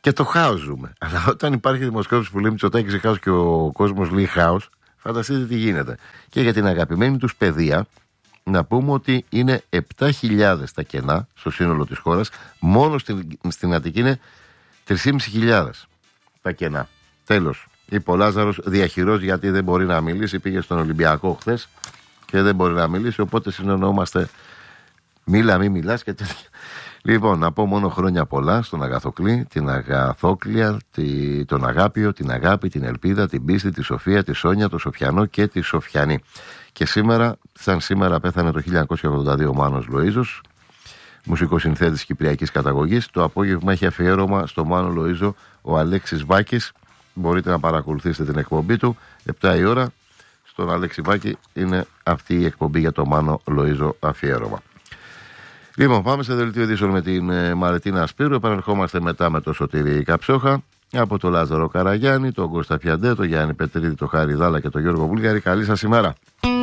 Και το χάος ζούμε. Αλλά όταν υπάρχει δημοσκόπηση που λέει Μητσοτάκης χάος και ο κόσμος λέει χάος, φανταστείτε τι γίνεται. Και για την αγαπημένη τους παιδεία, να πούμε ότι είναι επτά χιλιάδες τα κενά στο σύνολο της χώρας. Μόνο στην, στην Αττική είναι τρεις χιλιάδες πεντακόσια τα κενά. Τέλος. Είπε ο Λάζαρος διαχειρός γιατί δεν μπορεί να μιλήσει. Πήγε στον Ολυμπιακό χθες και δεν μπορεί να μιλήσει. Οπότε συνεννοούμαστε. Μίλα, μη μιλάς και τέτοια. Λοιπόν, να πω μόνο χρόνια πολλά στον Αγαθοκλή, την Αγαθόκλια, τη, τον Αγάπιο, την Αγάπη, την Ελπίδα, την Πίστη, τη Σοφία, τη Σόνια, τον Σοφιανό και τη Σοφιανή. Και σήμερα, σαν σήμερα πέθανε το χίλια εννιακόσια ογδόντα δύο ο Μάνος Λοΐζος, μουσικοσυνθέτης κυπριακής καταγωγής. Το απόγευμα έχει αφιέρωμα στο Μάνο Λοΐζο ο Αλέξης Βάκης. Μπορείτε να παρακολουθήσετε την εκπομπή του, επτά η ώρα. Στον Αλέξη Βάκη είναι αυτή η εκπομπή για το Μάνο Λοΐζο αφιέρωμα. Λοιπόν, πάμε σε δελτίο ειδήσεων με την ε, Μαρετίνα Σπύρου. Επανερχόμαστε μετά με το Σωτήρη Καψόχα. Από τον Λάζαρο Καραγιάννη, τον Κώστα Πιαντέ, τον Γιάννη Πετρίδη, τον Χάρη Δάλα και τον Γιώργο Βούλγαρη. Καλή σας ημέρα.